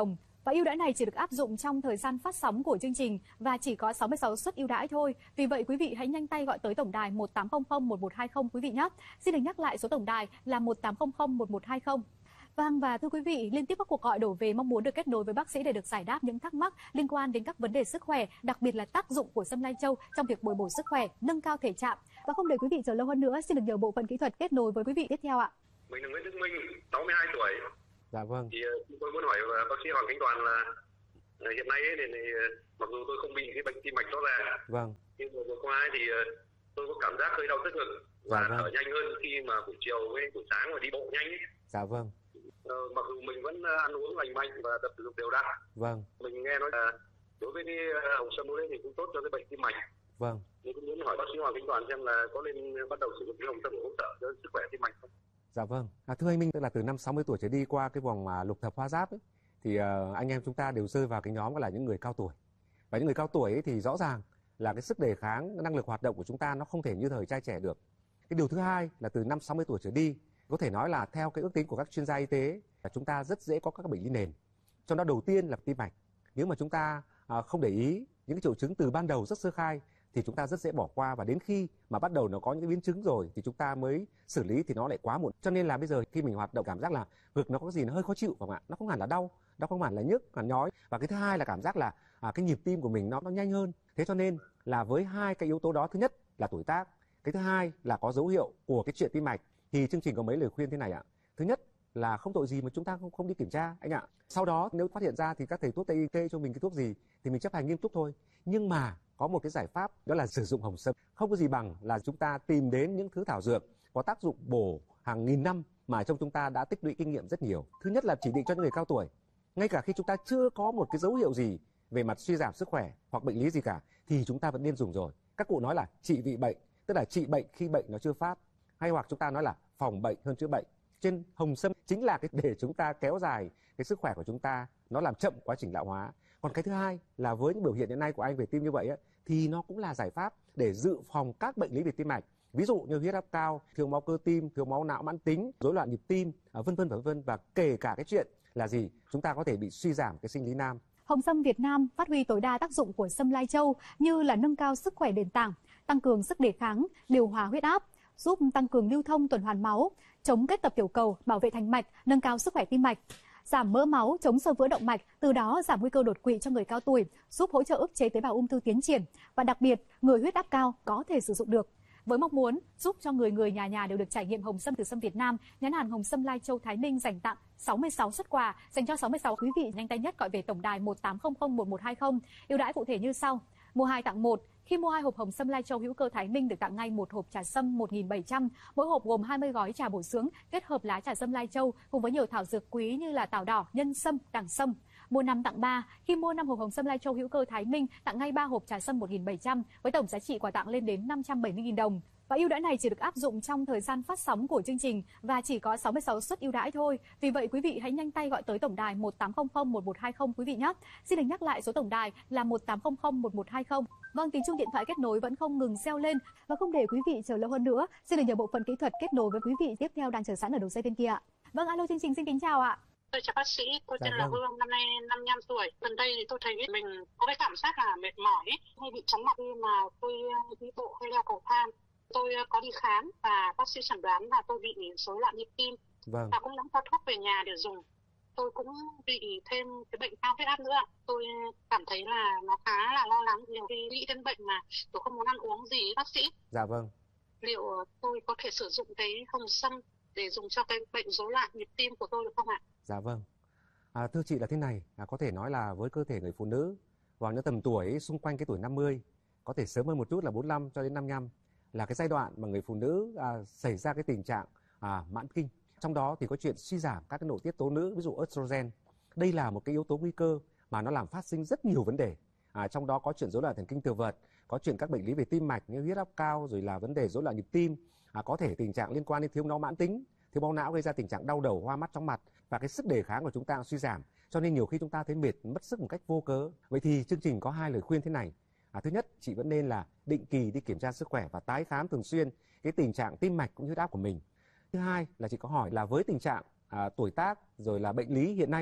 Và ưu đãi này chỉ được áp dụng trong thời gian phát sóng của chương trình và chỉ có sáu mươi sáu suất ưu đãi thôi. Vì vậy quý vị hãy nhanh tay gọi tới tổng đài một tám không không một một hai không quý vị nhé. Xin được nhắc lại số tổng đài là một tám không không một một hai không. Vâng, và thưa quý vị, liên tiếp các cuộc gọi đổ về mong muốn được kết nối với bác sĩ để được giải đáp những thắc mắc liên quan đến các vấn đề sức khỏe, đặc biệt là tác dụng của sâm lai châu trong việc bồi bổ sức khỏe, nâng cao thể trạng. Và không để quý vị chờ lâu hơn nữa, xin được nhờ bộ phận kỹ thuật kết nối với quý vị tiếp theo ạ. Mình là Nguyễn Đức Minh, sáu mươi hai tuổi. Dạ vâng. Thì uh, tôi muốn hỏi uh, bác sĩ Hoàng Khánh Toàn là uh, hiện nay ấy, thì, thì uh, mặc dù tôi không bị cái bệnh tim mạch rõ ràng, vâng, nhưng mà vừa qua ấy, thì uh, tôi có cảm giác hơi đau tức ngực và dạ vâng. thở nhanh hơn khi mà buổi chiều với buổi sáng mà đi bộ nhanh ấy. Dạ vâng. Uh, mặc dù mình vẫn uh, ăn uống lành mạnh và tập thể dục đều đặn. Vâng. Mình nghe nói là đối với cái uh, hồng sâm đấy thì cũng tốt cho cái bệnh tim mạch. Vâng. Mình cũng muốn hỏi bác sĩ Hoàng Khánh Toàn xem là có nên bắt đầu sử dụng cái hồng sâm để hỗ trợ cho sức khỏe tim mạch không? Dạ vâng. À, thưa anh Minh, tức là từ năm sáu mươi tuổi trở đi qua cái vòng mà lục thập hoa giáp ấy, thì uh, anh em chúng ta đều rơi vào cái nhóm gọi là những người cao tuổi. Và những người cao tuổi ấy, thì rõ ràng là cái sức đề kháng, năng lực hoạt động của chúng ta nó không thể như thời trai trẻ được. Cái điều thứ hai là từ năm sáu mươi tuổi trở đi, có thể nói là theo cái ước tính của các chuyên gia y tế là chúng ta rất dễ có các bệnh lý nền. Trong đó đầu tiên là tim mạch. Nếu mà chúng ta uh, không để ý những cái triệu chứng từ ban đầu rất sơ khai thì chúng ta rất dễ bỏ qua, và đến khi mà bắt đầu nó có những cái biến chứng rồi thì chúng ta mới xử lý thì nó lại quá muộn. Cho nên là bây giờ khi mình hoạt động cảm giác là ngực nó có gì nó hơi khó chịu, phải không ạ? Nó không hẳn là đau, đau không hẳn là nhức, hẳn nhói. Và cái thứ hai là cảm giác là à, cái nhịp tim của mình nó nó nhanh hơn. Thế cho nên là với hai cái yếu tố đó, thứ nhất là tuổi tác, cái thứ hai là có dấu hiệu của cái chuyện tim mạch, thì chương trình có mấy lời khuyên thế này ạ. Thứ nhất là không tội gì mà chúng ta không không đi kiểm tra anh ạ. Sau đó nếu phát hiện ra thì các thầy thuốc Tây y kê cho mình cái thuốc gì thì mình chấp hành nghiêm túc thôi. Nhưng mà có một cái giải pháp đó là sử dụng hồng sâm. Không có gì bằng là chúng ta tìm đến những thứ thảo dược có tác dụng bổ hàng nghìn năm mà trong chúng ta đã tích lũy kinh nghiệm rất nhiều. Thứ nhất là chỉ định cho những người cao tuổi. Ngay cả khi chúng ta chưa có một cái dấu hiệu gì về mặt suy giảm sức khỏe hoặc bệnh lý gì cả thì chúng ta vẫn nên dùng rồi. Các cụ nói là trị vị bệnh, tức là trị bệnh khi bệnh nó chưa phát, hay hoặc chúng ta nói là phòng bệnh hơn chữa bệnh. Trên hồng sâm chính là cái để chúng ta kéo dài cái sức khỏe của chúng ta, nó làm chậm quá trình lão hóa. Còn cái thứ hai là với những biểu hiện hiện nay của anh về tim như vậy ấy, thì nó cũng là giải pháp để dự phòng các bệnh lý về tim mạch, ví dụ như huyết áp cao, thiếu máu cơ tim, thiếu máu não mãn tính, rối loạn nhịp tim, vân vân và vân vân, và kể cả cái chuyện là gì chúng ta có thể bị suy giảm cái sinh lý nam. Hồng sâm Việt Nam phát huy tối đa tác dụng của sâm lai châu như là nâng cao sức khỏe nền tảng, tăng cường sức đề kháng, điều hòa huyết áp, giúp tăng cường lưu thông tuần hoàn máu, chống kết tập tiểu cầu, bảo vệ thành mạch, nâng cao sức khỏe tim mạch, giảm mỡ máu, chống xơ vữa động mạch, từ đó giảm nguy cơ đột quỵ cho người cao tuổi, giúp hỗ trợ ức chế tế bào ung thư tiến triển, và đặc biệt người huyết áp cao có thể sử dụng được. Với mong muốn giúp cho người người nhà nhà đều được trải nghiệm hồng sâm từ sâm Việt Nam, nhãn hàng Hồng Sâm Lai Châu Thái Minh dành tặng sáu mươi sáu suất quà dành cho sáu mươi sáu quý vị nhanh tay nhất gọi về tổng đài một tám không không một một hai không. Ưu đãi cụ thể như sau: mua hai tặng một. Khi mua hai hộp Hồng Sâm Lai Châu hữu cơ Thái Minh được tặng ngay một hộp trà sâm một nghìn bảy trăm, mỗi hộp gồm hai mươi gói trà bổ dưỡng kết hợp lá trà sâm Lai Châu cùng với nhiều thảo dược quý như là tảo đỏ, nhân sâm, đằng sâm. Mua năm tặng ba. Khi mua năm hộp Hồng Sâm Lai Châu hữu cơ Thái Minh tặng ngay ba hộp trà sâm một nghìn bảy trăm với tổng giá trị quà tặng lên đến năm trăm bảy mươi nghìn đồng. Và ưu đãi này chỉ được áp dụng trong thời gian phát sóng của chương trình và chỉ có sáu mươi sáu suất ưu đãi thôi. Vì vậy quý vị hãy nhanh tay gọi tới tổng đài một tám không không một một hai không quý vị nhé. Xin được nhắc lại số tổng đài là một tám không không một một hai không. Vâng, tiếng chuông điện thoại kết nối vẫn không ngừng reo lên, và không để quý vị chờ lâu hơn nữa, xin được nhờ bộ phận kỹ thuật kết nối với quý vị tiếp theo đang chờ sẵn ở đầu dây bên kia ạ. Vâng, alo chương trình, xin kính chào ạ. Tôi chào bác sĩ, tôi tên dạ, là vâng. Hương, năm nay năm mươi lăm tuổi. Gần đây thì tôi thấy mình có cái cảm giác là mệt mỏi ấy, hay bị chóng mặt khi mà tôi đi bộ hay leo cầu thang. Tôi có đi khám và bác sĩ chẩn đoán là tôi bị rối loạn nhịp tim, vâng. và cũng đã có thuốc về nhà để dùng. Tôi cũng bị thêm cái bệnh cao huyết áp nữa. Tôi cảm thấy là nó khá là lo lắng, nhiều khi nghĩ đến bệnh mà tôi không muốn ăn uống gì bác sĩ. Dạ vâng. Liệu tôi có thể sử dụng cái hồng sâm để dùng cho cái bệnh rối loạn nhịp tim của tôi được không ạ? Dạ vâng. À, thưa chị là thế này, à, có thể nói là với cơ thể người phụ nữ vào những tầm tuổi xung quanh cái tuổi năm mươi, có thể sớm hơn một chút là bốn mươi lăm cho đến năm mươi lăm, là cái giai đoạn mà người phụ nữ à, xảy ra cái tình trạng à, mãn kinh. Trong đó thì có chuyện suy giảm các cái nội tiết tố nữ, ví dụ estrogen. Đây là một cái yếu tố nguy cơ mà nó làm phát sinh rất nhiều vấn đề. À, trong đó có chuyện rối loạn thần kinh thực vật, có chuyện các bệnh lý về tim mạch như huyết áp cao, rồi là vấn đề rối loạn nhịp tim, à, có thể tình trạng liên quan đến thiếu máu mãn tính, thiếu máu não gây ra tình trạng đau đầu, hoa mắt, chóng mặt, và cái sức đề kháng của chúng ta suy giảm. Cho nên nhiều khi chúng ta thấy mệt, mất sức một cách vô cớ. Vậy thì chương trình có hai lời khuyên thế này. À, thứ nhất, chị vẫn nên là định kỳ đi kiểm tra sức khỏe và tái khám thường xuyên cái tình trạng tim mạch cũng như huyết áp của mình. Thứ hai là chị có hỏi là với tình trạng à, tuổi tác rồi là bệnh lý hiện nay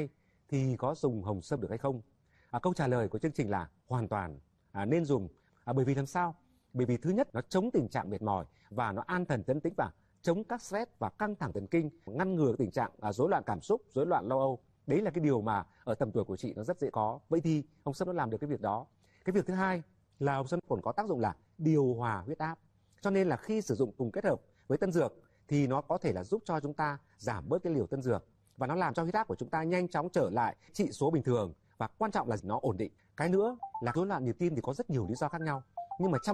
thì có dùng hồng sâm được hay không? À, câu trả lời của chương trình là hoàn toàn à, nên dùng. À, bởi vì làm sao? Bởi vì thứ nhất, nó chống tình trạng mệt mỏi và nó an thần chấn tĩnh và chống các stress và căng thẳng thần kinh, ngăn ngừa tình trạng à, rối loạn cảm xúc, rối loạn lo âu. Đấy là cái điều mà ở tầm tuổi của chị nó rất dễ có. Vậy thì hồng sâm nó làm được cái việc đó. Cái việc thứ hai là hồng sâm còn có tác dụng là điều hòa huyết áp. Cho nên là khi sử dụng cùng kết hợp với tân dược thì nó có thể là giúp cho chúng ta giảm bớt cái liều tân dược và nó làm cho huyết áp của chúng ta nhanh chóng trở lại trị số bình thường và quan trọng là nó ổn định. Cái nữa là rối loạn nhịp tim thì có rất nhiều lý do khác nhau. Nhưng mà trong